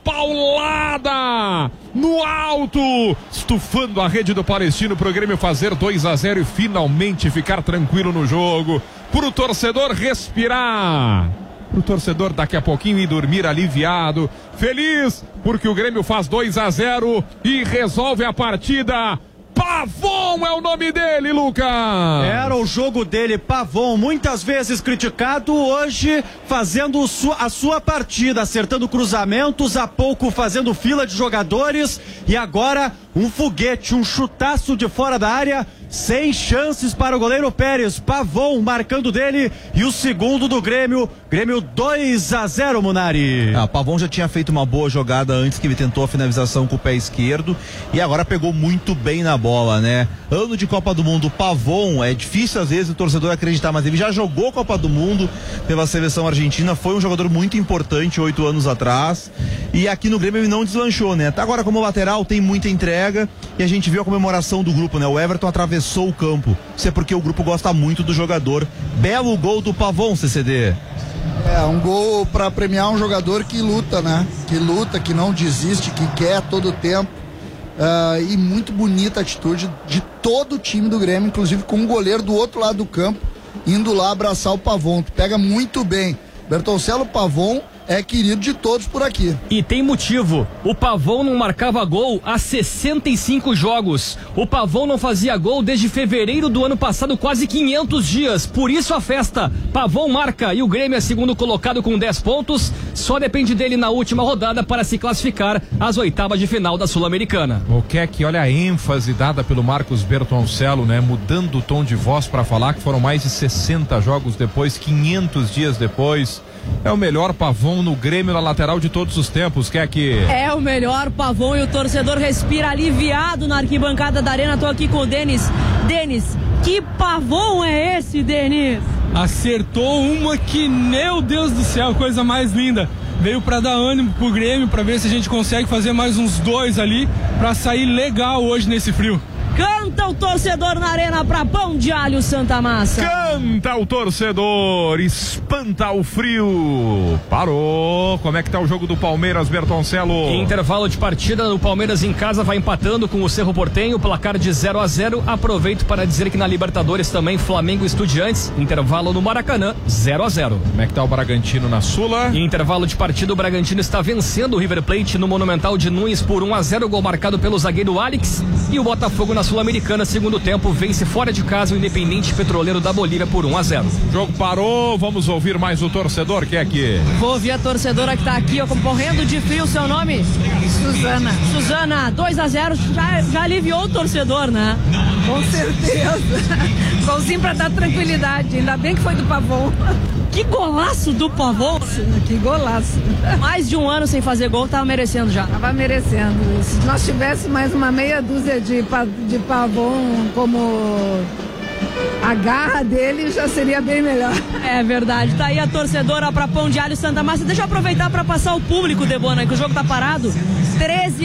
paulada no alto, estufando a rede do Palestino pro Grêmio fazer dois a zero e finalmente ficar tranquilo no jogo, pro torcedor respirar, pro torcedor daqui a pouquinho ir dormir aliviado, feliz, porque o Grêmio faz dois a zero e resolve a partida. Pavon é o nome dele, Lucas. Era o jogo dele, Pavon, muitas vezes criticado, hoje fazendo a sua partida, acertando cruzamentos, há pouco fazendo fila de jogadores e agora um foguete, um chutaço de fora da área, sem chances para o goleiro Pérez. Pavon marcando dele e o segundo do Grêmio. Grêmio dois a zero, Munari. Ah, Pavon já tinha feito uma boa jogada antes, que ele tentou a finalização com o pé esquerdo e agora pegou muito bem na bola, né? Ano de Copa do Mundo, Pavon, é difícil às vezes o torcedor acreditar, mas ele já jogou Copa do Mundo pela seleção argentina, foi um jogador muito importante oito anos atrás e aqui no Grêmio ele não deslanchou, né? Tá agora como lateral, tem muita entrega e a gente viu a comemoração do grupo, né? O Everton atravessou o campo, isso é porque o grupo gosta muito do jogador. Belo gol do Pavon, C C D. É, um gol para premiar um jogador que luta, né? Que luta, que não desiste, que quer todo o tempo. Uh, e muito bonita a atitude de todo o time do Grêmio, inclusive com o goleiro do outro lado do campo, indo lá abraçar o Pavon, que pega muito bem. Bertoncello Pavon é querido de todos por aqui. E tem motivo. O Pavon não marcava gol há sessenta e cinco jogos. O Pavon não fazia gol desde fevereiro do ano passado, quase quinhentos dias. Por isso a festa. Pavon marca e o Grêmio é segundo colocado com dez pontos. Só depende dele na última rodada para se classificar às oitavas de final da Sul-Americana. O que é que olha a ênfase dada pelo Marcos Bertoncello, né? Mudando o tom de voz para falar que foram mais de sessenta jogos depois, quinhentos dias depois. é o melhor Pavão no Grêmio na lateral de todos os tempos. Quer que... É o melhor Pavão e o torcedor respira aliviado na arquibancada da Arena. Tô aqui com o Denis. Denis, que Pavão é esse, Denis? Acertou uma que, meu Deus do céu, coisa mais linda. Veio pra dar ânimo pro Grêmio, pra ver se a gente consegue fazer mais uns dois ali, pra sair legal hoje nesse frio. Canta o torcedor na Arena pra Pão de Alho Santa Massa. Canta o torcedor, espanta o frio. Parou. Como é que tá o jogo do Palmeiras, Bertoncelo? Intervalo de partida, o Palmeiras em casa vai empatando com o Cerro Porteño, placar de zero a zero. Aproveito para dizer que na Libertadores também Flamengo e Estudiantes, intervalo no Maracanã, zero a zero. Como é que tá o Bragantino na Sula? Em intervalo de partida, o Bragantino está vencendo o River Plate no Monumental de Nunes por um a zero, gol marcado pelo zagueiro Alex, e o Botafogo na Sul-Americana, segundo tempo, vence fora de casa o Independente Petroleiro da Bolívia por um a zero. O jogo parou, vamos ouvir mais o torcedor, que é aqui. Vou ouvir a torcedora que tá aqui, ó, morrendo de frio, seu nome? Suzana. Suzana, dois a zero, já, já aliviou o torcedor, né? Com certeza. Golzinho pra dar tranquilidade, ainda bem que foi do Pavão. Que golaço do Pavão! Que golaço. Mais de um ano sem fazer gol, tava merecendo já. Tava merecendo. Se nós tivéssemos mais uma meia dúzia de, de Pavão como a garra dele, já seria bem melhor. É verdade. Tá aí a torcedora pra Pão de Alho Santa Massa. Deixa eu aproveitar pra passar o público, Debona, que o jogo tá parado. treze